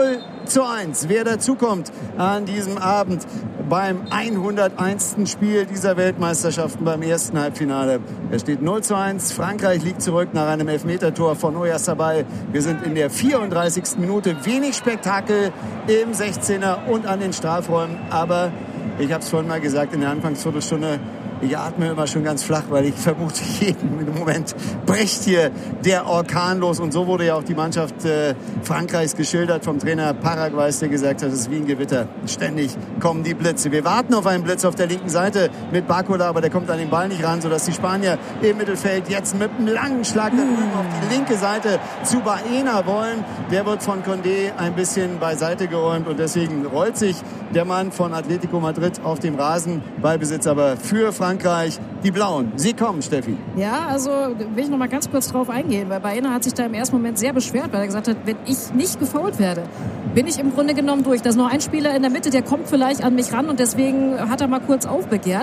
0:1. Wer dazukommt an diesem Abend beim 101. Spiel dieser Weltmeisterschaften beim ersten Halbfinale. Es steht 0:1. Frankreich liegt zurück nach einem Elfmetertor von Oyarzabal. Wir sind in der 34. Minute. Wenig Spektakel im 16er und an den Strafräumen. Aber ich habe es vorhin mal gesagt, in der Anfangsviertelstunde, ich atme immer schon ganz flach, weil ich vermute, jeden Moment bricht hier der Orkan los. Und so wurde ja auch die Mannschaft Frankreichs geschildert vom Trainer Paraguays, der gesagt hat, es ist wie ein Gewitter. Ständig kommen die Blitze. Wir warten auf einen Blitz auf der linken Seite mit Barcola, aber der kommt an den Ball nicht ran, sodass die Spanier im Mittelfeld jetzt mit einem langen Schlag auf die linke Seite zu Baena wollen. Der wird von Koundé ein bisschen beiseite geräumt und deswegen rollt sich der Mann von Atletico Madrid auf dem Rasen. Ballbesitz aber für Frankreich. Die Blauen, sie kommen, Steffi. Ja, also will ich noch mal ganz kurz drauf eingehen, weil Baena hat sich da im ersten Moment sehr beschwert, weil er gesagt hat, wenn ich nicht gefoult werde, bin ich im Grunde genommen durch. Da ist noch ein Spieler in der Mitte, der kommt vielleicht an mich ran und deswegen hat er mal kurz aufbegehrt.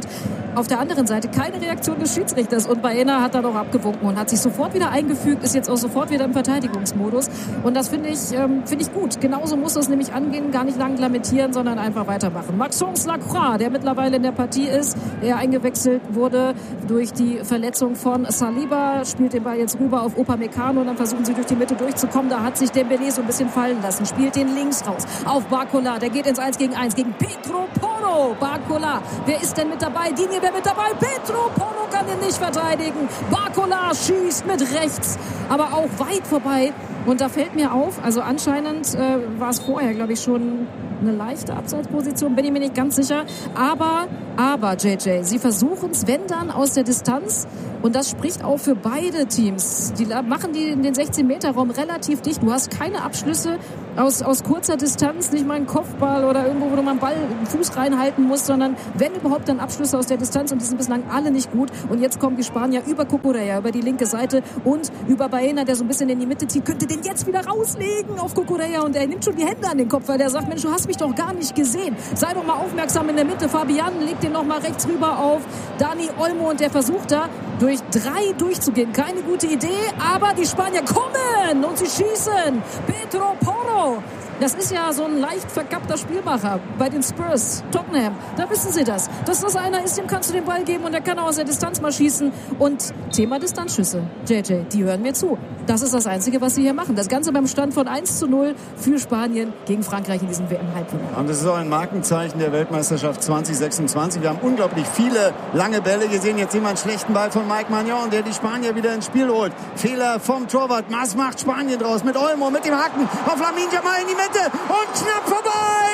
auf der anderen Seite keine Reaktion des Schiedsrichters und Baena hat dann auch abgewunken und hat sich sofort wieder eingefügt, ist jetzt auch sofort wieder im Verteidigungsmodus und das finde ich gut. Genauso muss das nämlich angehen, gar nicht lang lamentieren, sondern einfach weitermachen. Maxence Lacroix, der mittlerweile in der Partie ist, der eingewechselt wurde durch die Verletzung von Saliba, spielt den Ball jetzt rüber auf Upamecano und dann versuchen sie durch die Mitte durchzukommen. Da hat sich Dembélé so ein bisschen fallen lassen, spielt den links raus auf Barcola, der geht ins 1 gegen 1 gegen Pedro Porro. Barcola, wer ist denn mit dabei? Digne, wer mit dabei? Pedro Porro kann ihn nicht verteidigen. Barcola schießt mit rechts, aber auch weit vorbei. Und da fällt mir auf, also anscheinend war es vorher, glaube ich, schon eine leichte Abseitsposition, bin ich mir nicht ganz sicher. Aber, JJ, sie versuchen es, wenn dann, aus der Distanz. Und das spricht auch für beide Teams. Die machen die in den 16-Meter-Raum relativ dicht. Du hast keine Abschlüsse aus kurzer Distanz, nicht mal einen Kopfball oder irgendwo, wo du mal einen Ball, einen Fuß reinhalten musst, sondern wenn überhaupt dann Abschlüsse aus der Distanz und die sind bislang alle nicht gut. Und jetzt kommen die Spanier über Cucurella, über die linke Seite und über Baena, der so ein bisschen in die Mitte zieht, könnte den jetzt wieder rauslegen auf Cucurella und er nimmt schon die Hände an den Kopf, weil der sagt, Mensch, du hast mich doch gar nicht gesehen. Sei doch mal aufmerksam in der Mitte. Fabian legt den noch mal rechts rüber auf Dani Olmo und der versucht da durch 3 durchzugehen. Keine gute Idee, aber die Spanier kommen und sie schießen. Pedro Porro. Das ist ja so ein leicht verkappter Spielmacher bei den Spurs, Tottenham. Da wissen sie das. Dass das einer ist, dem kannst du den Ball geben und der kann auch aus der Distanz mal schießen. Und Thema Distanzschüsse, JJ, die hören mir zu. Das ist das Einzige, was sie hier machen. Das Ganze beim Stand von 1:0 für Spanien gegen Frankreich in diesem WM-Halbfinale. Und das ist auch ein Markenzeichen der Weltmeisterschaft 2026. Wir haben unglaublich viele lange Bälle gesehen. Jetzt sehen wir einen schlechten Ball von Mike Maignan, der die Spanier wieder ins Spiel holt. Fehler vom Torwart. Was macht Spanien draus? Mit Olmo, mit dem Hacken auf Lamine Yamal in die Mitte und knapp vorbei!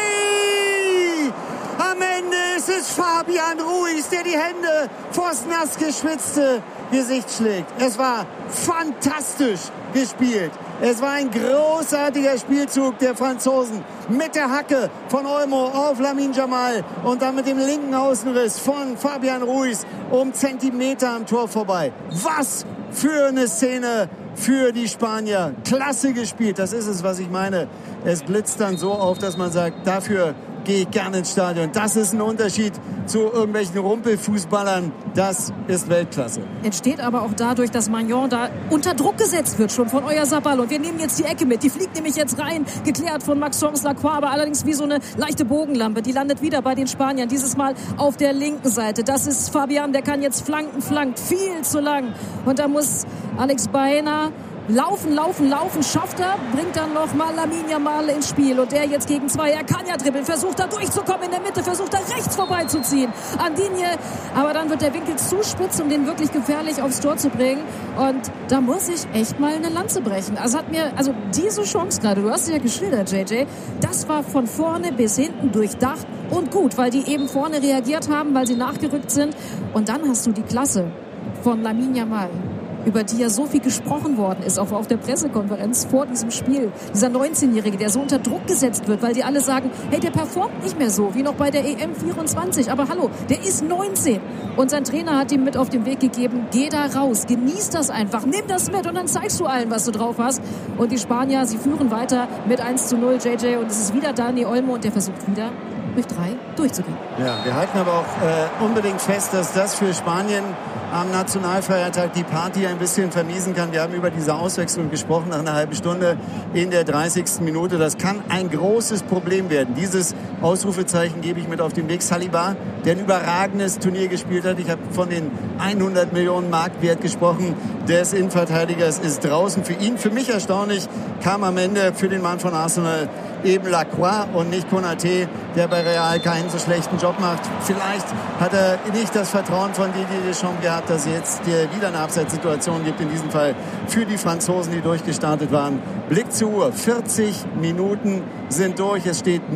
Am Ende ist es Fabian Ruiz, der die Hände vors nass geschwitzte Gesicht schlägt. Es war fantastisch gespielt. Es war ein großartiger Spielzug der Franzosen mit der Hacke von Olmo auf Lamine Yamal und dann mit dem linken Außenriss von Fabian Ruiz um Zentimeter am Tor vorbei. Was für eine Szene für die Spanier. Klasse gespielt, das ist es, was ich meine. Es blitzt dann so auf, dass man sagt, dafür gehe ich gerne ins Stadion. Das ist ein Unterschied zu irgendwelchen Rumpelfußballern. Das ist Weltklasse. Entsteht aber auch dadurch, dass Maignan da unter Druck gesetzt wird, schon von Oyarzabal. Und wir nehmen jetzt die Ecke mit. Die fliegt nämlich jetzt rein, geklärt von Maxence Lacroix, aber allerdings wie so eine leichte Bogenlampe. Die landet wieder bei den Spaniern, dieses Mal auf der linken Seite. Das ist Fabian, der kann jetzt flankt viel zu lang. Und da muss Alex Baena laufen, schafft er, bringt dann noch mal Lamine Yamal ins Spiel und der jetzt gegen 2, er kann ja dribbeln, versucht da durchzukommen in der Mitte, versucht da rechts vorbeizuziehen an Digne, aber dann wird der Winkel zu spitz, um den wirklich gefährlich aufs Tor zu bringen und da muss ich echt mal eine Lanze brechen. Also diese Chance gerade, du hast es ja geschildert, JJ, das war von vorne bis hinten durchdacht und gut, weil die eben vorne reagiert haben, weil sie nachgerückt sind und dann hast du die Klasse von Lamine Yamal, über die ja so viel gesprochen worden ist, auch auf der Pressekonferenz vor diesem Spiel. Dieser 19-Jährige, der so unter Druck gesetzt wird, weil die alle sagen, hey, der performt nicht mehr so wie noch bei der EM 24. Aber hallo, der ist 19. Und sein Trainer hat ihm mit auf den Weg gegeben, geh da raus, genieß das einfach, nimm das mit und dann zeigst du allen, was du drauf hast. Und die Spanier, sie führen weiter mit 1:0, JJ. Und es ist wieder Dani Olmo und der versucht wieder durch 3 durchzugehen. Ja, wir halten aber auch unbedingt fest, dass das für Spanien am Nationalfeiertag die Party ein bisschen vermiesen kann. Wir haben über diese Auswechslung gesprochen nach einer halben Stunde in der 30. Minute. Das kann ein großes Problem werden. Dieses Ausrufezeichen gebe ich mit auf den Weg. Saliba, der ein überragendes Turnier gespielt hat. Ich habe von den 100 Millionen Marktwert gesprochen des Innenverteidigers, ist draußen. Für ihn, für mich erstaunlich, kam am Ende für den Mann von Arsenal eben Lacroix und nicht Konaté, der bei Real keinen so schlechten Job macht. Vielleicht hat er nicht das Vertrauen von Didier Deschamps gehabt, dass es jetzt wieder eine Abseitssituation gibt, in diesem Fall für die Franzosen, die durchgestartet waren. Blick zur Uhr, 40 Minuten sind durch, es steht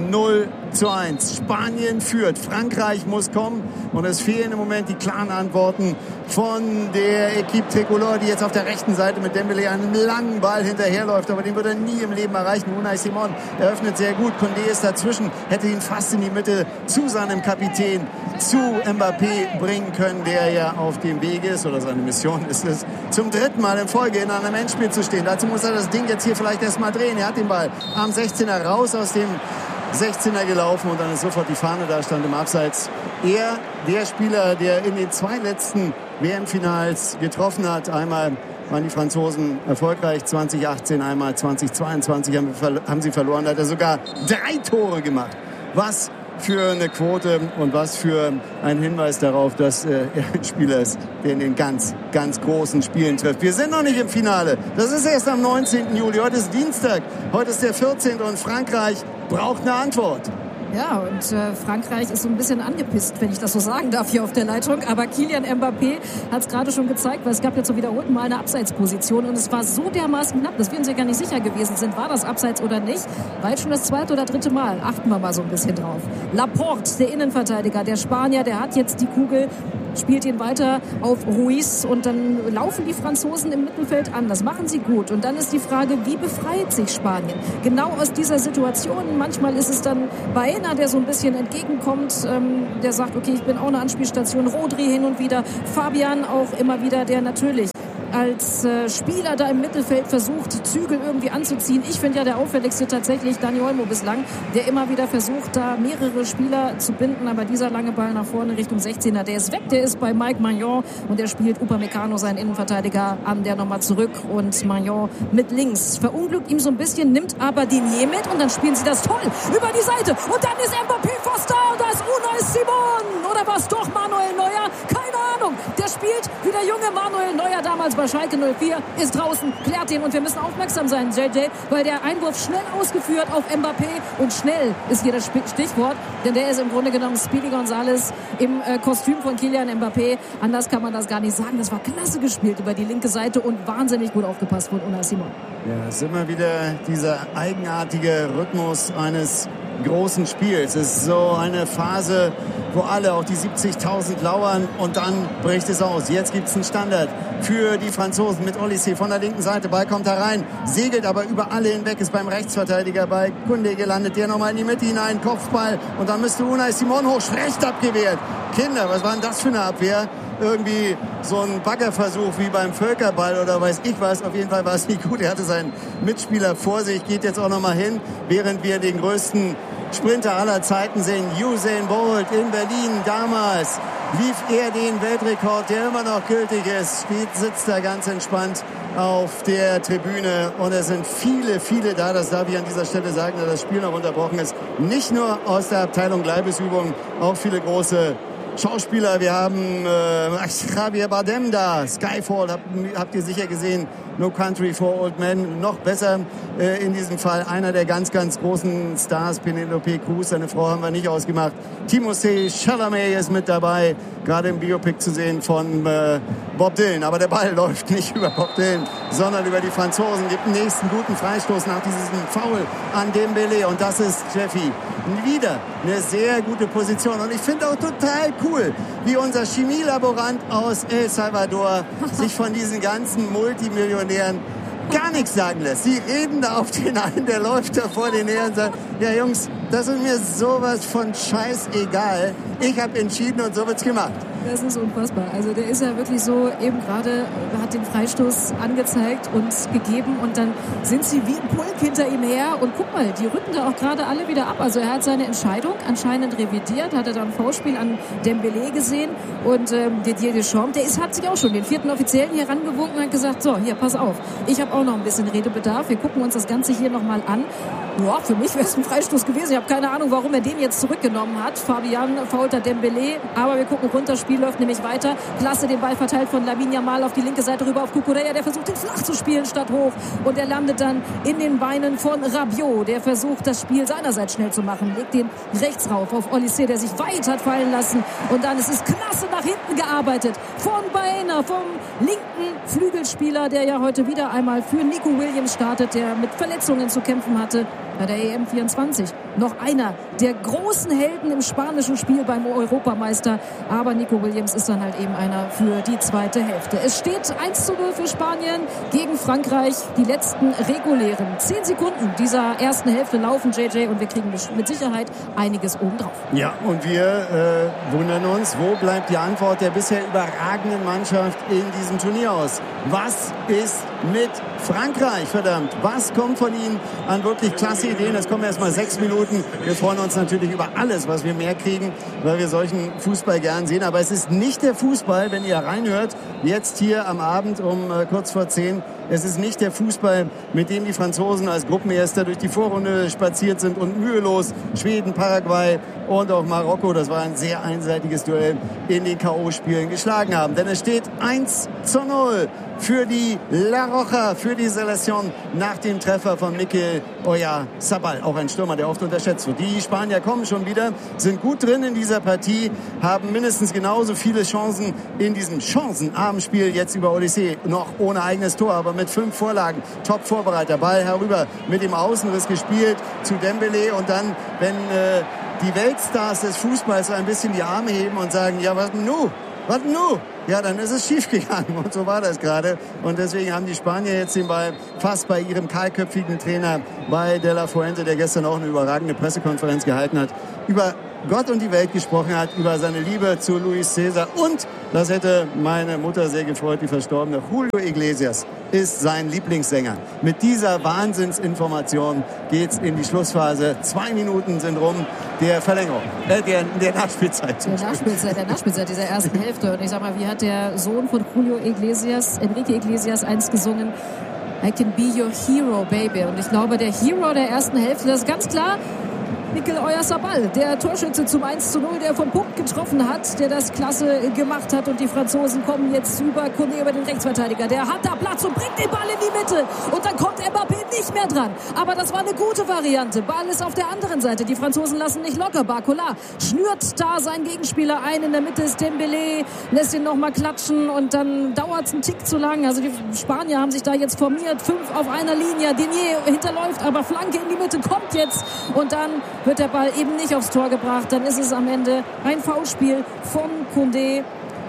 0:1. Spanien führt, Frankreich muss kommen und es fehlen im Moment die klaren Antworten von der Equipe Tricolore, die jetzt auf der rechten Seite mit Dembélé einen langen Ball hinterherläuft, aber den wird er nie im Leben erreichen. Unai Simon eröffnet sehr gut, Koundé ist dazwischen, hätte ihn fast in die Mitte zu seinem Kapitän, zu Mbappé bringen können, der ja auf dem Weg ist, oder seine Mission ist es, zum 3. Mal in Folge in einem Endspiel zu stehen. Dazu muss er das Ding jetzt hier vielleicht erst mal drehen. Er hat den Ball am 16er raus aus dem 16er gelaufen und dann ist sofort die Fahne da, stand im Abseits. Er, der Spieler, der in den 2 letzten WM-Finals getroffen hat, einmal waren die Franzosen erfolgreich, 2018, einmal 2022 haben sie verloren, da hat er sogar 3 Tore gemacht. Was für eine Quote und was für ein Hinweis darauf, dass er ein Spieler ist, der in den ganz, ganz großen Spielen trifft. Wir sind noch nicht im Finale. Das ist erst am 19. Juli. Heute ist Dienstag. Heute ist der 14. und Frankreich braucht eine Antwort. Ja, und Frankreich ist so ein bisschen angepisst, wenn ich das so sagen darf, hier auf der Leitung. Aber Kylian Mbappé hat es gerade schon gezeigt, weil es gab jetzt so wiederholt mal eine Abseitsposition. Und es war so dermaßen knapp, dass wir uns ja gar nicht sicher gewesen sind, war das Abseits oder nicht. War jetzt schon das 2. oder 3. Mal. Achten wir mal so ein bisschen drauf. Laporte, der Innenverteidiger, der Spanier, der hat jetzt die Kugel, spielt ihn weiter auf Ruiz und dann laufen die Franzosen im Mittelfeld an. Das machen sie gut. Und dann ist die Frage, wie befreit sich Spanien? Genau aus dieser Situation. Manchmal ist es dann Baena, der so ein bisschen entgegenkommt, der sagt, okay, ich bin auch eine Anspielstation. Rodri hin und wieder. Fabian auch immer wieder, der natürlich als Spieler da im Mittelfeld versucht, Zügel irgendwie anzuziehen. Ich finde ja der auffälligste tatsächlich Dani Olmo bislang, der immer wieder versucht, da mehrere Spieler zu binden. Aber dieser lange Ball nach vorne Richtung 16er, der ist weg. Der ist bei Mike Maignan und der spielt Upamecano, seinen Innenverteidiger, an, der nochmal zurück. Und Maignan mit links verunglückt ihm so ein bisschen, nimmt aber Digne mit und dann spielen sie das toll über die Seite. Und dann ist Mbappé fast da und da ist Unai Simon. Oder was doch Manuel Neuer? Keine Ahnung. Der spielt wie der junge Manuel Neuer damals bei Schalke 04, ist draußen, klärt ihn und wir müssen aufmerksam sein, JJ, weil der Einwurf schnell ausgeführt auf Mbappé und schnell ist hier das Stichwort, denn der ist im Grunde genommen Speedy González im Kostüm von Kylian Mbappé. Anders kann man das gar nicht sagen. Das war klasse gespielt über die linke Seite und wahnsinnig gut aufgepasst von Unai Simon. Ja, es ist immer wieder dieser eigenartige Rhythmus eines großen Spiels. Es ist so eine Phase, wo alle, auch die 70.000 lauern und dann bricht es aus. Jetzt gibt es einen Standard für die Franzosen mit Olysée von der linken Seite. Ball kommt da rein, segelt aber über alle hinweg, ist beim Rechtsverteidiger bei Koundé gelandet, der nochmal in die Mitte hinein, Kopfball und dann müsste Unai Simon hoch, schlecht abgewehrt. Kinder, was war denn das für eine Abwehr? Irgendwie so ein Baggerversuch wie beim Völkerball oder weiß ich was. Auf jeden Fall war es nicht gut. Er hatte seinen Mitspieler vor sich, geht jetzt auch nochmal hin, während wir den größten Sprinter aller Zeiten sehen. Usain Bolt in Berlin damals lief er den Weltrekord, der immer noch gültig ist. Sitzt da ganz entspannt auf der Tribüne und es sind viele, viele da. Das darf ich an dieser Stelle sagen, da das Spiel noch unterbrochen ist. Nicht nur aus der Abteilung Leibesübung, auch viele große Schauspieler. Wir haben Javier Bardem da, Skyfall, habt ihr sicher gesehen, No Country for Old Men, noch besser in diesem Fall. Einer der ganz, ganz großen Stars, Penelope Cruz, seine Frau haben wir nicht ausgemacht. Timothée Chalamet ist mit dabei, gerade im Biopic zu sehen von Bob Dylan. Aber der Ball läuft nicht über Bob Dylan, sondern über die Franzosen. Gibt einen nächsten guten Freistoß nach diesem Foul an Dembélé. Und das ist Jeffy. Wieder eine sehr gute Position. Und ich finde auch total cool, wie unser Chemielaborant aus El Salvador sich von diesen ganzen Multimillionären gar nichts sagen lässt. Sie reden da auf den einen, der läuft da vor den her und sagt, ja Jungs, das ist mir sowas von scheißegal. Ich habe entschieden und so wird's gemacht. Das ist unfassbar. Also der ist ja wirklich so, eben gerade hat den Freistoß angezeigt und gegeben und dann sind sie wie ein Pulk hinter ihm her und guck mal, die rücken da auch gerade alle wieder ab. Also er hat seine Entscheidung anscheinend revidiert, hat er dann ein Foulspiel an Dembélé gesehen und Didier Deschamps, hat sich auch schon den 4. Offiziellen hier rangewunken und hat gesagt, so, hier, pass auf, ich habe auch noch ein bisschen Redebedarf, wir gucken uns das Ganze hier nochmal an. Ja, für mich wäre es ein Freistoß gewesen. Ich habe keine Ahnung, warum er den jetzt zurückgenommen hat. Fabian fault Dembélé, aber wir gucken runter, Spiel läuft nämlich weiter. Klasse, den Ball verteilt von Lamine Yamal auf die linke Seite rüber auf Cucurella, der versucht, den flach zu spielen statt hoch. Und er landet dann in den Beinen von Rabiot, der versucht, das Spiel seinerseits schnell zu machen. Legt den rechts rauf auf Olysée, der sich weit hat fallen lassen. Und dann ist es klasse nach hinten gearbeitet von Baena, vom linken Flügelspieler, der ja heute wieder einmal für Nico Williams startet, der mit Verletzungen zu kämpfen hatte bei der EM24. Noch einer der großen Helden im spanischen Spiel beim Europameister. Aber Nico Williams ist dann halt eben einer für die zweite Hälfte. Es steht 1:0 für Spanien gegen Frankreich. Die letzten regulären 10 Sekunden dieser ersten Hälfte laufen, JJ, und wir kriegen mit Sicherheit einiges obendrauf. Ja, und wir wundern uns, wo bleibt die Antwort der bisher überragenden Mannschaft in diesem Turnier aus? Was ist mit Frankreich. Verdammt, was kommt von ihnen an wirklich klasse Ideen? Es kommen erst mal 6 Minuten. Wir freuen uns natürlich über alles, was wir mehr kriegen, weil wir solchen Fußball gern sehen. Aber es ist nicht der Fußball, wenn ihr reinhört, jetzt hier am Abend um kurz vor 10. Es ist nicht der Fußball, mit dem die Franzosen als Gruppenerster durch die Vorrunde spaziert sind und mühelos Schweden, Paraguay und auch Marokko, das war ein sehr einseitiges Duell, in den K.O.-Spielen geschlagen haben. Denn es steht 1:0 für die La Roja, für die Selección nach dem Treffer von Mikel Oyarzabal. Auch ein Stürmer, der oft unterschätzt wird. Die Spanier kommen schon wieder, sind gut drin in dieser Partie, haben mindestens genauso viele Chancen in diesem chancenarmen Spiel jetzt über Olysée, noch ohne eigenes Tor, aber mit 5 Vorlagen. Top Vorbereiter, Ball herüber, mit dem Außenriss gespielt zu Dembélé und dann, wenn die Weltstars des Fußballs ein bisschen die Arme heben und sagen, ja, was nu? Ja, dann ist es schief gegangen und so war das gerade. Und deswegen haben die Spanier jetzt den Ball fast bei ihrem kahlköpfigen Trainer, bei De La Fuente, der gestern auch eine überragende Pressekonferenz gehalten hat, über Gott und die Welt gesprochen hat, über seine Liebe zu Luis César. Und, das hätte meine Mutter sehr gefreut, die verstorbene, Julio Iglesias ist sein Lieblingssänger. Mit dieser Wahnsinnsinformation geht's in die Schlussphase. 2 Minuten sind rum der Verlängerung, der Nachspielzeit. Der Nachspielzeit dieser ersten Hälfte. Und ich sag mal, wie hat der Sohn von Julio Iglesias, Enrique Iglesias, einst gesungen? I can be your hero, baby. Und ich glaube, der Hero der ersten Hälfte, das ist ganz klar Mikel Oyarzabal, der Torschütze zum 1:0, der vom Punkt getroffen hat, der das klasse gemacht hat. Und die Franzosen kommen jetzt über Koné, über den Rechtsverteidiger. Der hat da Platz und bringt den Ball in die Mitte. Und dann kommt Mbappé nicht mehr dran. Aber das war eine gute Variante. Ball ist auf der anderen Seite. Die Franzosen lassen nicht locker. Barcola schnürt da seinen Gegenspieler ein. In der Mitte ist Dembélé, lässt ihn nochmal klatschen. Und dann dauert es einen Tick zu lang. Also die Spanier haben sich da jetzt formiert. 5 auf einer Linie. Denier hinterläuft, aber Flanke in die Mitte kommt jetzt. Und dann wird der Ball eben nicht aufs Tor gebracht. Dann ist es am Ende ein Foulspiel von Koundé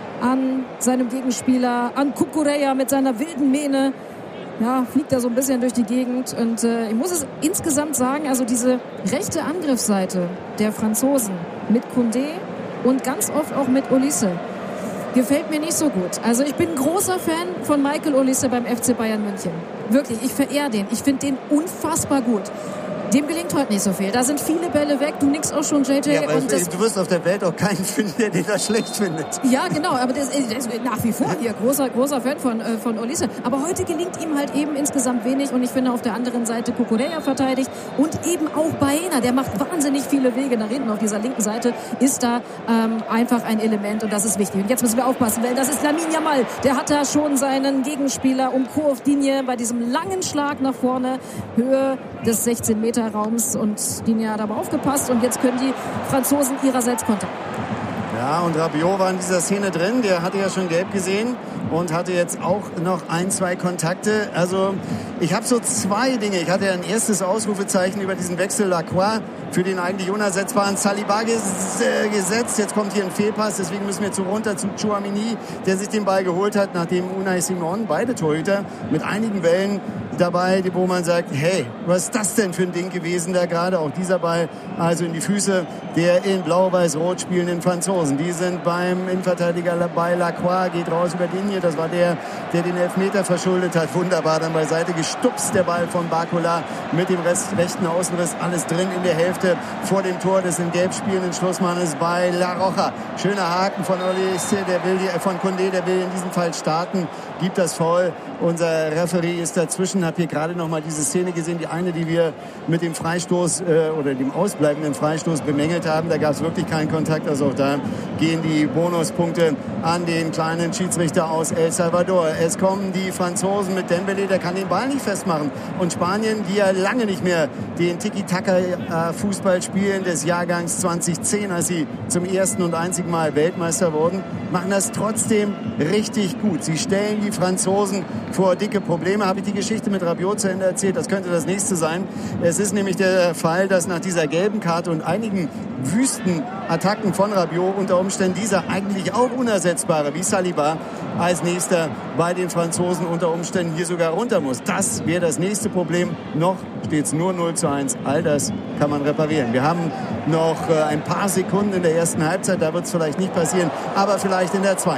an seinem Gegenspieler, an Cucurella mit seiner wilden Mähne. Ja, fliegt da so ein bisschen durch die Gegend. Und ich muss es insgesamt sagen, also diese rechte Angriffsseite der Franzosen mit Koundé und ganz oft auch mit Olise gefällt mir nicht so gut. Also ich bin ein großer Fan von Michael Olise beim FC Bayern München. Wirklich, ich verehre den. Ich finde den unfassbar gut. Dem gelingt heute nicht so viel. Da sind viele Bälle weg. Du nix auch schon, JJ. Ja, und du wirst auf der Welt auch keinen finden, der den da schlecht findet. Ja, genau. Aber der ist nach wie vor hier großer Fan von Olise. Aber heute gelingt ihm halt eben insgesamt wenig. Und ich finde auf der anderen Seite Cucurella verteidigt. Und eben auch Baena. Der macht wahnsinnig viele Wege nach hinten. Auf dieser linken Seite ist da einfach ein Element. Und das ist wichtig. Und jetzt müssen wir aufpassen, weil das ist Lamine Yamal. Der hat da schon seinen Gegenspieler umkurvt. Digne bei diesem langen Schlag nach vorne. Höhe des 16-Meter-Raums und Digne hat aber aufgepasst und jetzt können die Franzosen ihrerseits kontern. Ja, und Rabiot war in dieser Szene drin, der hatte ja schon gelb gesehen und hatte jetzt auch noch 1, 2 Kontakte. Also ich habe so 2 Dinge. Ich hatte ein erstes Ausrufezeichen über diesen Wechsel Lacroix, für den eigentlich unersetzbaren Saliba gesetzt. Jetzt kommt hier ein Fehlpass, deswegen müssen wir jetzt so runter zu Tchouaméni, der sich den Ball geholt hat, nachdem Unai Simon, beide Torhüter, mit einigen Wellen dabei, wo man sagt, hey, was ist das denn für ein Ding gewesen da gerade? Auch dieser Ball also in die Füße der in blau-weiß-rot spielenden Franzosen. Die sind beim Innenverteidiger bei Lacroix, geht raus über Digne. Das war der den Elfmeter verschuldet hat. Wunderbar dann beiseite gestupst, der Ball von Barcola mit dem rechten Außenriss. Alles drin in der Hälfte vor dem Tor des in Gelb spielenden Schlussmannes bei La Roja. Schöner Haken von Olise, von Koundé, der will in diesem Fall starten, gibt das Foul. Unser Referee ist dazwischen. Hab hier gerade noch mal diese Szene gesehen, die eine, die wir mit dem Freistoß oder dem ausbleibenden Freistoß bemängelt haben. Da gab es wirklich keinen Kontakt. Also auch da gehen die Bonuspunkte an den kleinen Schiedsrichter aus El Salvador. Es kommen die Franzosen mit Dembélé, der kann den Ball nicht festmachen. Und Spanien, die ja lange nicht mehr den Tiki-Taka-Fußball spielen des Jahrgangs 2010, als sie zum ersten und einzigen Mal Weltmeister wurden, machen das trotzdem richtig gut. Sie stellen die Franzosen vor dicke Probleme. Habe ich die Geschichte mit Rabiot zu Ende erzählt? Das könnte das nächste sein. Es ist nämlich der Fall, dass nach dieser gelben Karte und einigen Wüstenattacken von Rabiot unter Umständen dieser eigentlich auch unersetzbare wie Saliba als nächster bei den Franzosen unter Umständen hier sogar runter muss. Das wäre das nächste Problem. Noch steht es nur 0:1. All das kann man reparieren. Wir haben noch ein paar Sekunden in der ersten Halbzeit. Da wird es vielleicht nicht passieren, aber vielleicht in der zweiten.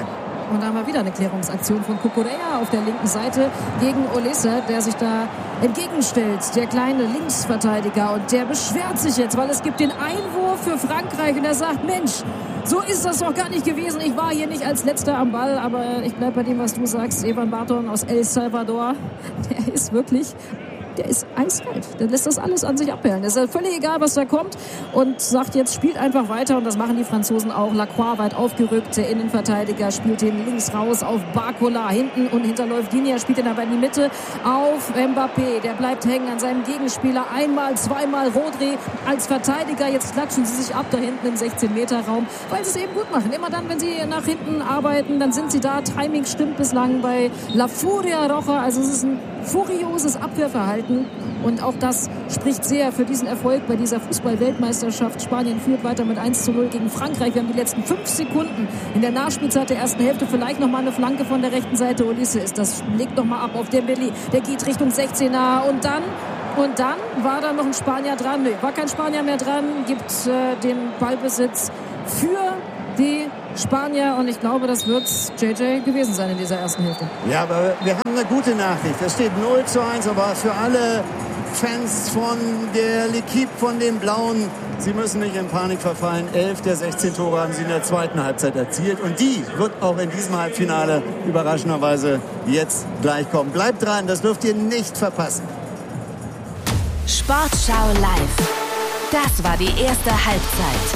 Und da haben wir wieder eine Klärungsaktion von Cucurella auf der linken Seite gegen Olise, der sich da entgegenstellt. Der kleine Linksverteidiger. Und der beschwert sich jetzt, weil es gibt den Einwurf für Frankreich. Und er sagt, Mensch, so ist das doch gar nicht gewesen. Ich war hier nicht als Letzter am Ball. Aber ich bleibe bei dem, was du sagst. Evan Barton aus El Salvador, der ist wirklich... Der ist eiskalt. Der lässt das alles an sich abperlen. Es ist völlig egal, was da kommt. Und sagt jetzt, spielt einfach weiter. Und das machen die Franzosen auch. Lacroix weit aufgerückt. Der Innenverteidiger spielt den links raus auf Barcola. Hinten und hinterläuft Dinia. Spielt den aber in die Mitte auf Mbappé. Der bleibt hängen an seinem Gegenspieler. Einmal, zweimal Rodri als Verteidiger. Jetzt klatschen sie sich ab da hinten im 16-Meter-Raum. Weil sie es eben gut machen. Immer dann, wenn sie nach hinten arbeiten, dann sind sie da. Timing stimmt bislang bei La Furia Roja. Also es ist ein furioses Abwehrverhalten. Und auch das spricht sehr für diesen Erfolg bei dieser Fußball-Weltmeisterschaft. Spanien führt weiter mit 1:0 gegen Frankreich. Wir haben die letzten 5 Sekunden in der Nachspielzeit der ersten Hälfte. Vielleicht nochmal eine Flanke von der rechten Seite. Olise ist das, legt nochmal ab auf Dembélé. Der geht Richtung 16er und dann war da noch ein Spanier dran. Nee, war kein Spanier mehr dran. Gibt den Ballbesitz für die Spanier und ich glaube, das wird JJ gewesen sein in dieser ersten Hälfte. Ja, aber wir haben eine gute Nachricht. Es steht 0:1, aber für alle Fans von der L'Équipe, von den Blauen, sie müssen nicht in Panik verfallen. 11 der 16 Tore haben sie in der zweiten Halbzeit erzielt und die wird auch in diesem Halbfinale überraschenderweise jetzt gleich kommen. Bleibt dran, das dürft ihr nicht verpassen. Sportschau live. Das war die erste Halbzeit.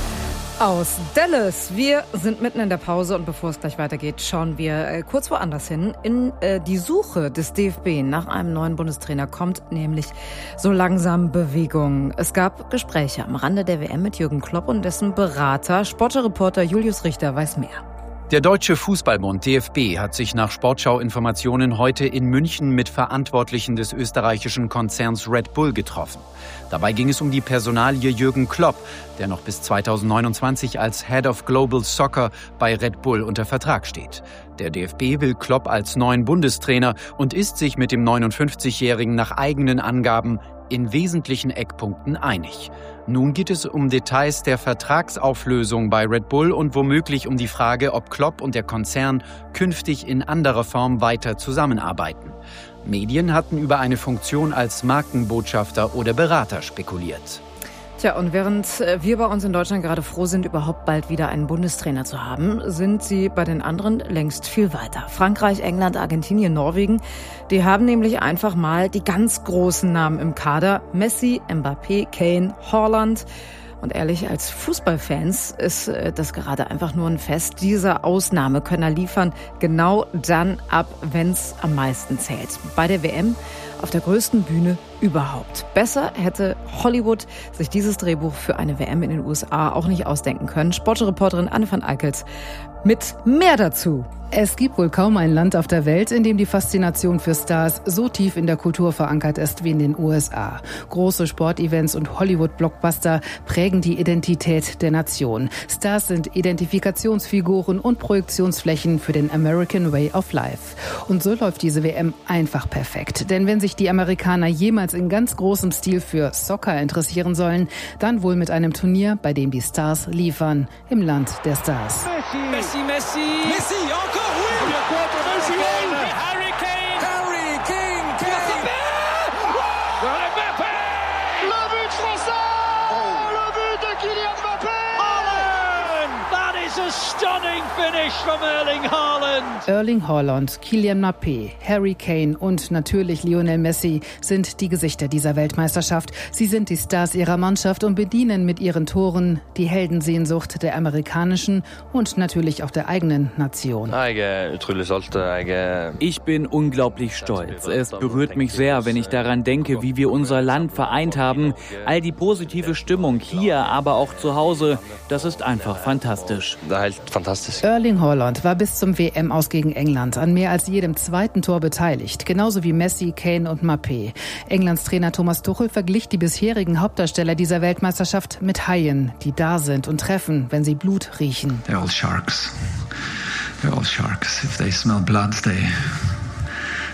Aus Dallas. Wir sind mitten in der Pause und bevor es gleich weitergeht, schauen wir kurz woanders hin. In die Suche des DFB nach einem neuen Bundestrainer kommt nämlich so langsam Bewegung. Es gab Gespräche am Rande der WM mit Jürgen Klopp und dessen Berater. Sportreporter Julius Richter weiß mehr. Der Deutsche Fußballbund DFB hat sich nach Sportschau-Informationen heute in München mit Verantwortlichen des österreichischen Konzerns Red Bull getroffen. Dabei ging es um die Personalie Jürgen Klopp, der noch bis 2029 als Head of Global Soccer bei Red Bull unter Vertrag steht. Der DFB will Klopp als neuen Bundestrainer und ist sich mit dem 59-Jährigen nach eigenen Angaben in wesentlichen Eckpunkten einig. Nun geht es um Details der Vertragsauflösung bei Red Bull und womöglich um die Frage, ob Klopp und der Konzern künftig in anderer Form weiter zusammenarbeiten. Medien hatten über eine Funktion als Markenbotschafter oder Berater spekuliert. Tja, und während wir bei uns in Deutschland gerade froh sind, überhaupt bald wieder einen Bundestrainer zu haben, sind sie bei den anderen längst viel weiter. Frankreich, England, Argentinien, Norwegen, die haben nämlich einfach mal die ganz großen Namen im Kader. Messi, Mbappé, Kane, Haaland. Und ehrlich, als Fußballfans ist das gerade einfach nur ein Fest. Diese Ausnahmekönner liefern genau dann ab, wenn's am meisten zählt. Bei der WM auf der größten Bühne überhaupt. Besser hätte Hollywood sich dieses Drehbuch für eine WM in den USA auch nicht ausdenken können. Sportreporterin Anne van Eickels mit mehr dazu. Es gibt wohl kaum ein Land auf der Welt, in dem die Faszination für Stars so tief in der Kultur verankert ist wie in den USA. Große Sportevents und Hollywood-Blockbuster prägen die Identität der Nation. Stars sind Identifikationsfiguren und Projektionsflächen für den American Way of Life. Und so läuft diese WM einfach perfekt. Denn wenn sich die Amerikaner jemals in ganz großem Stil für Soccer interessieren sollen, dann wohl mit einem Turnier, bei dem die Stars liefern, im Land der Stars. Messi, encore, oui! Harry Kane! Mbappé! Le but français! Le but de Kylian Mbappé! That is a stunning finish from Erling Haaland! Erling Haaland, Kylian Mbappé, Harry Kane und natürlich Lionel Messi sind die Gesichter dieser Weltmeisterschaft. Sie sind die Stars ihrer Mannschaft und bedienen mit ihren Toren die Heldensehnsucht der amerikanischen und natürlich auch der eigenen Nation. Ich bin unglaublich stolz. Es berührt mich sehr, wenn ich daran denke, wie wir unser Land vereint haben. All die positive Stimmung hier, aber auch zu Hause, das ist einfach fantastisch. Erling Haaland war bis zum WM-Aus gegen England an mehr als jedem zweiten Tor beteiligt, genauso wie Messi, Kane und Mbappé. Englands Trainer Thomas Tuchel verglich die bisherigen Hauptdarsteller dieser Weltmeisterschaft mit Haien, die da sind und treffen, wenn sie Blut riechen. They're all sharks. If they smell blood,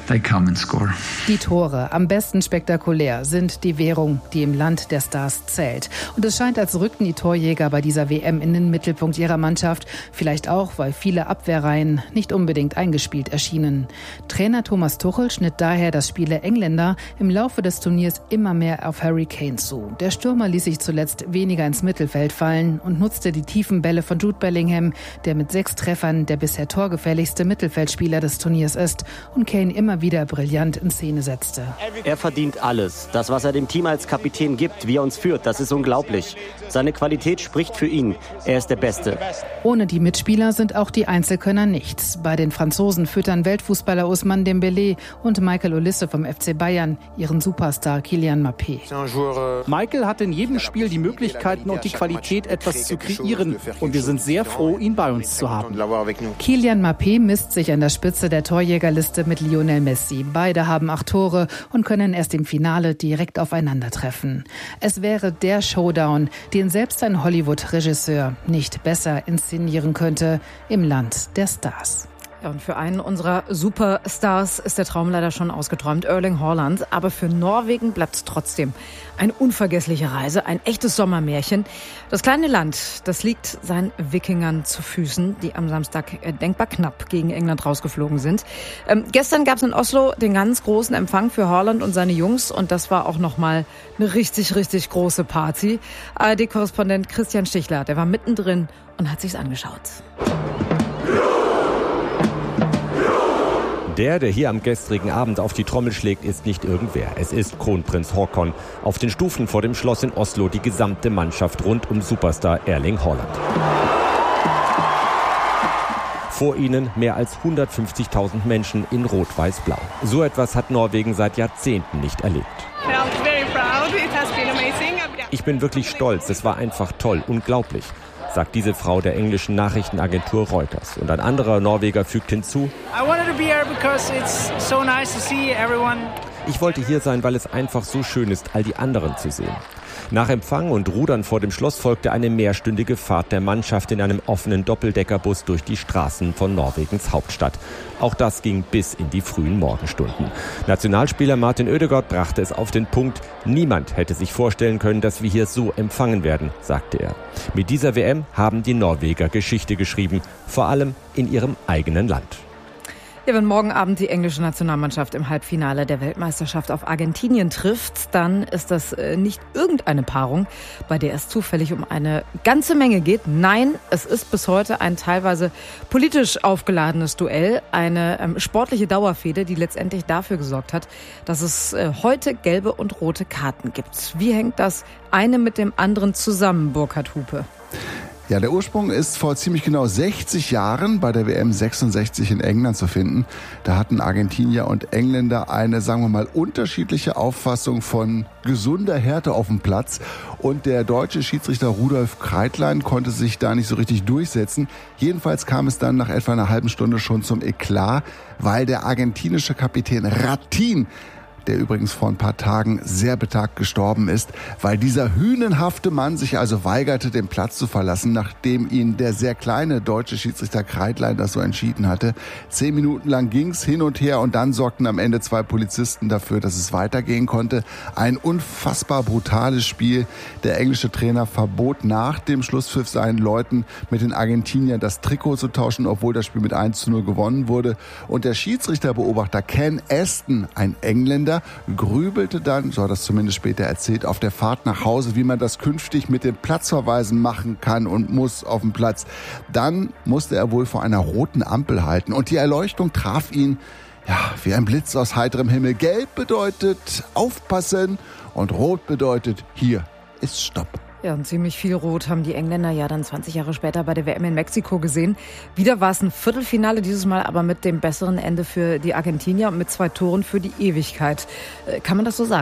they come and score. Die Tore, am besten spektakulär, sind die Währung, die im Land der Stars zählt. Und es scheint, als rückten die Torjäger bei dieser WM in den Mittelpunkt ihrer Mannschaft. Vielleicht auch, weil viele Abwehrreihen nicht unbedingt eingespielt erschienen. Trainer Thomas Tuchel schnitt daher das Spiel der Engländer im Laufe des Turniers immer mehr auf Harry Kane zu. Der Stürmer ließ sich zuletzt weniger ins Mittelfeld fallen und nutzte die tiefen Bälle von Jude Bellingham, der mit 6 Treffern der bisher torgefährlichste Mittelfeldspieler des Turniers ist und Kane immer wieder brillant in Szene setzte. Er verdient alles. Das, was er dem Team als Kapitän gibt, wie er uns führt, das ist unglaublich. Seine Qualität spricht für ihn. Er ist der Beste. Ohne die Mitspieler sind auch die Einzelkönner nichts. Bei den Franzosen füttern Weltfußballer Ousmane Dembélé und Michael Olise vom FC Bayern ihren Superstar Kylian Mbappé. Michael hat in jedem Spiel die Möglichkeiten und die Qualität, etwas zu kreieren. Und wir sind sehr froh, ihn bei uns zu haben. Kylian Mbappé misst sich an der Spitze der Torjägerliste mit Lionel Messi. Beide haben 8 Tore und können erst im Finale direkt aufeinandertreffen. Es wäre der Showdown, den selbst ein Hollywood-Regisseur nicht besser inszenieren könnte im Land der Stars. Ja, und für einen unserer Superstars ist der Traum leider schon ausgeträumt, Erling Haaland. Aber für Norwegen bleibt es trotzdem eine unvergessliche Reise, ein echtes Sommermärchen. Das kleine Land, das liegt seinen Wikingern zu Füßen, die am Samstag denkbar knapp gegen England rausgeflogen sind. Gestern gab es in Oslo den ganz großen Empfang für Haaland und seine Jungs. Und das war auch nochmal eine richtig, richtig große Party. ARD-Korrespondent Christian Stichler, der war mittendrin und hat sich's angeschaut. Der hier am gestrigen Abend auf die Trommel schlägt, ist nicht irgendwer. Es ist Kronprinz Haakon. Auf den Stufen vor dem Schloss in Oslo die gesamte Mannschaft rund um Superstar Erling Haaland. Vor ihnen mehr als 150.000 Menschen in Rot-Weiß-Blau. So etwas hat Norwegen seit Jahrzehnten nicht erlebt. Ich bin wirklich stolz. Es war einfach toll, unglaublich, sagt diese Frau der englischen Nachrichtenagentur Reuters. Und ein anderer Norweger fügt hinzu: Ich wollte hier sein, weil es einfach so schön ist, all die anderen zu sehen. Nach Empfang und Rudern vor dem Schloss folgte eine mehrstündige Fahrt der Mannschaft in einem offenen Doppeldeckerbus durch die Straßen von Norwegens Hauptstadt. Auch das ging bis in die frühen Morgenstunden. Nationalspieler Martin Ødegaard brachte es auf den Punkt: Niemand hätte sich vorstellen können, dass wir hier so empfangen werden, sagte er. Mit dieser WM haben die Norweger Geschichte geschrieben, vor allem in ihrem eigenen Land. Ja, wenn morgen Abend die englische Nationalmannschaft im Halbfinale der Weltmeisterschaft auf Argentinien trifft, dann ist das nicht irgendeine Paarung, bei der es zufällig um eine ganze Menge geht. Nein, es ist bis heute ein teilweise politisch aufgeladenes Duell, eine sportliche Dauerfehde, die letztendlich dafür gesorgt hat, dass es heute gelbe und rote Karten gibt. Wie hängt das eine mit dem anderen zusammen, Burkhard Hupe? Ja, der Ursprung ist vor ziemlich genau 60 Jahren bei der WM 66 in England zu finden. Da hatten Argentinier und Engländer eine, sagen wir mal, unterschiedliche Auffassung von gesunder Härte auf dem Platz. Und der deutsche Schiedsrichter Rudolf Kreitlein konnte sich da nicht so richtig durchsetzen. Jedenfalls kam es dann nach etwa einer halben Stunde schon zum Eklat, weil der argentinische Kapitän Ratin, der übrigens vor ein paar Tagen sehr betagt gestorben ist, weil dieser hünenhafte Mann sich also weigerte, den Platz zu verlassen, nachdem ihn der sehr kleine deutsche Schiedsrichter Kreitlein das so entschieden hatte. 10 Minuten lang ging's hin und her und dann sorgten am Ende 2 Polizisten dafür, dass es weitergehen konnte. Ein unfassbar brutales Spiel. Der englische Trainer verbot nach dem Schlusspfiff seinen Leuten, mit den Argentiniern das Trikot zu tauschen, obwohl das Spiel mit 1:0 gewonnen wurde. Und der Schiedsrichterbeobachter Ken Aston, ein Engländer, grübelte dann, so hat er es zumindest später erzählt, auf der Fahrt nach Hause, wie man das künftig mit den Platzverweisen machen kann und muss auf dem Platz. Dann musste er wohl vor einer roten Ampel halten und die Erleuchtung traf ihn, ja, wie ein Blitz aus heiterem Himmel. Gelb bedeutet aufpassen und rot bedeutet hier ist Stopp. Ja, und ziemlich viel Rot haben die Engländer ja dann 20 Jahre später bei der WM in Mexiko gesehen. Wieder war es ein Viertelfinale, dieses Mal aber mit dem besseren Ende für die Argentinier und mit 2 Toren für die Ewigkeit. Kann man das so sagen?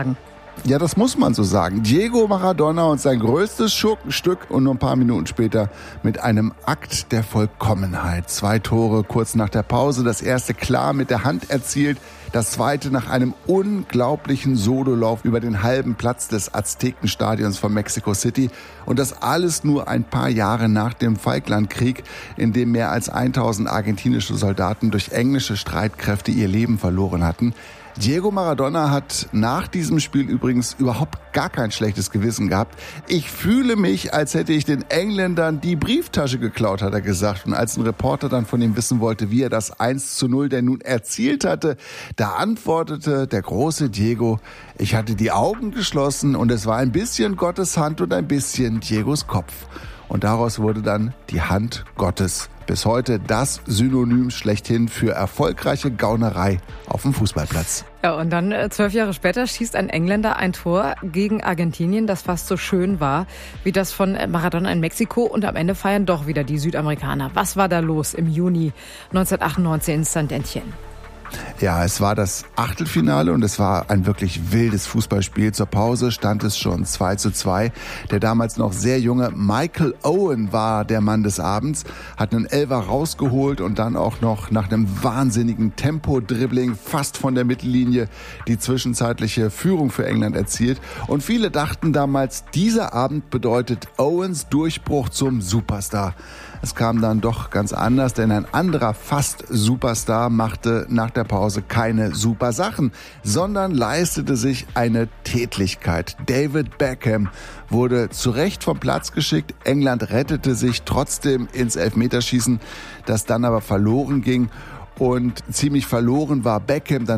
Ja, das muss man so sagen. Diego Maradona und sein größtes Schurkenstück und nur ein paar Minuten später mit einem Akt der Vollkommenheit. 2 Tore kurz nach der Pause, das erste klar mit der Hand erzielt, das zweite nach einem unglaublichen Sololauf über den halben Platz des Aztekenstadions von Mexico City. Und das alles nur ein paar Jahre nach dem Falklandkrieg, in dem mehr als 1000 argentinische Soldaten durch englische Streitkräfte ihr Leben verloren hatten. Diego Maradona hat nach diesem Spiel übrigens überhaupt gar kein schlechtes Gewissen gehabt. Ich fühle mich, als hätte ich den Engländern die Brieftasche geklaut, hat er gesagt. Und als ein Reporter dann von ihm wissen wollte, wie er das 1:0 denn nun erzielt hatte, da antwortete der große Diego: Ich hatte die Augen geschlossen und es war ein bisschen Gottes Hand und ein bisschen Diegos Kopf. Und daraus wurde dann die Hand Gottes. Bis heute das Synonym schlechthin für erfolgreiche Gaunerei auf dem Fußballplatz. Ja, und dann 12 Jahre später schießt ein Engländer ein Tor gegen Argentinien, das fast so schön war wie das von Maradona in Mexiko. Und am Ende feiern doch wieder die Südamerikaner. Was war da los im Juni 1998 in Saint-Étienne? Ja, es war das Achtelfinale und es war ein wirklich wildes Fußballspiel. Zur Pause stand es schon 2:2. Der damals noch sehr junge Michael Owen war der Mann des Abends, hat einen Elfer rausgeholt und dann auch noch nach einem wahnsinnigen Tempo-Dribbling fast von der Mittellinie die zwischenzeitliche Führung für England erzielt. Und viele dachten damals, dieser Abend bedeutet Owens Durchbruch zum Superstar. Es kam dann doch ganz anders, denn ein anderer Fast-Superstar machte nach der Pause keine super Sachen, sondern leistete sich eine Tätlichkeit. David Beckham wurde zu Recht vom Platz geschickt. England rettete sich trotzdem ins Elfmeterschießen, das dann aber verloren ging. Und ziemlich verloren war Beckham dann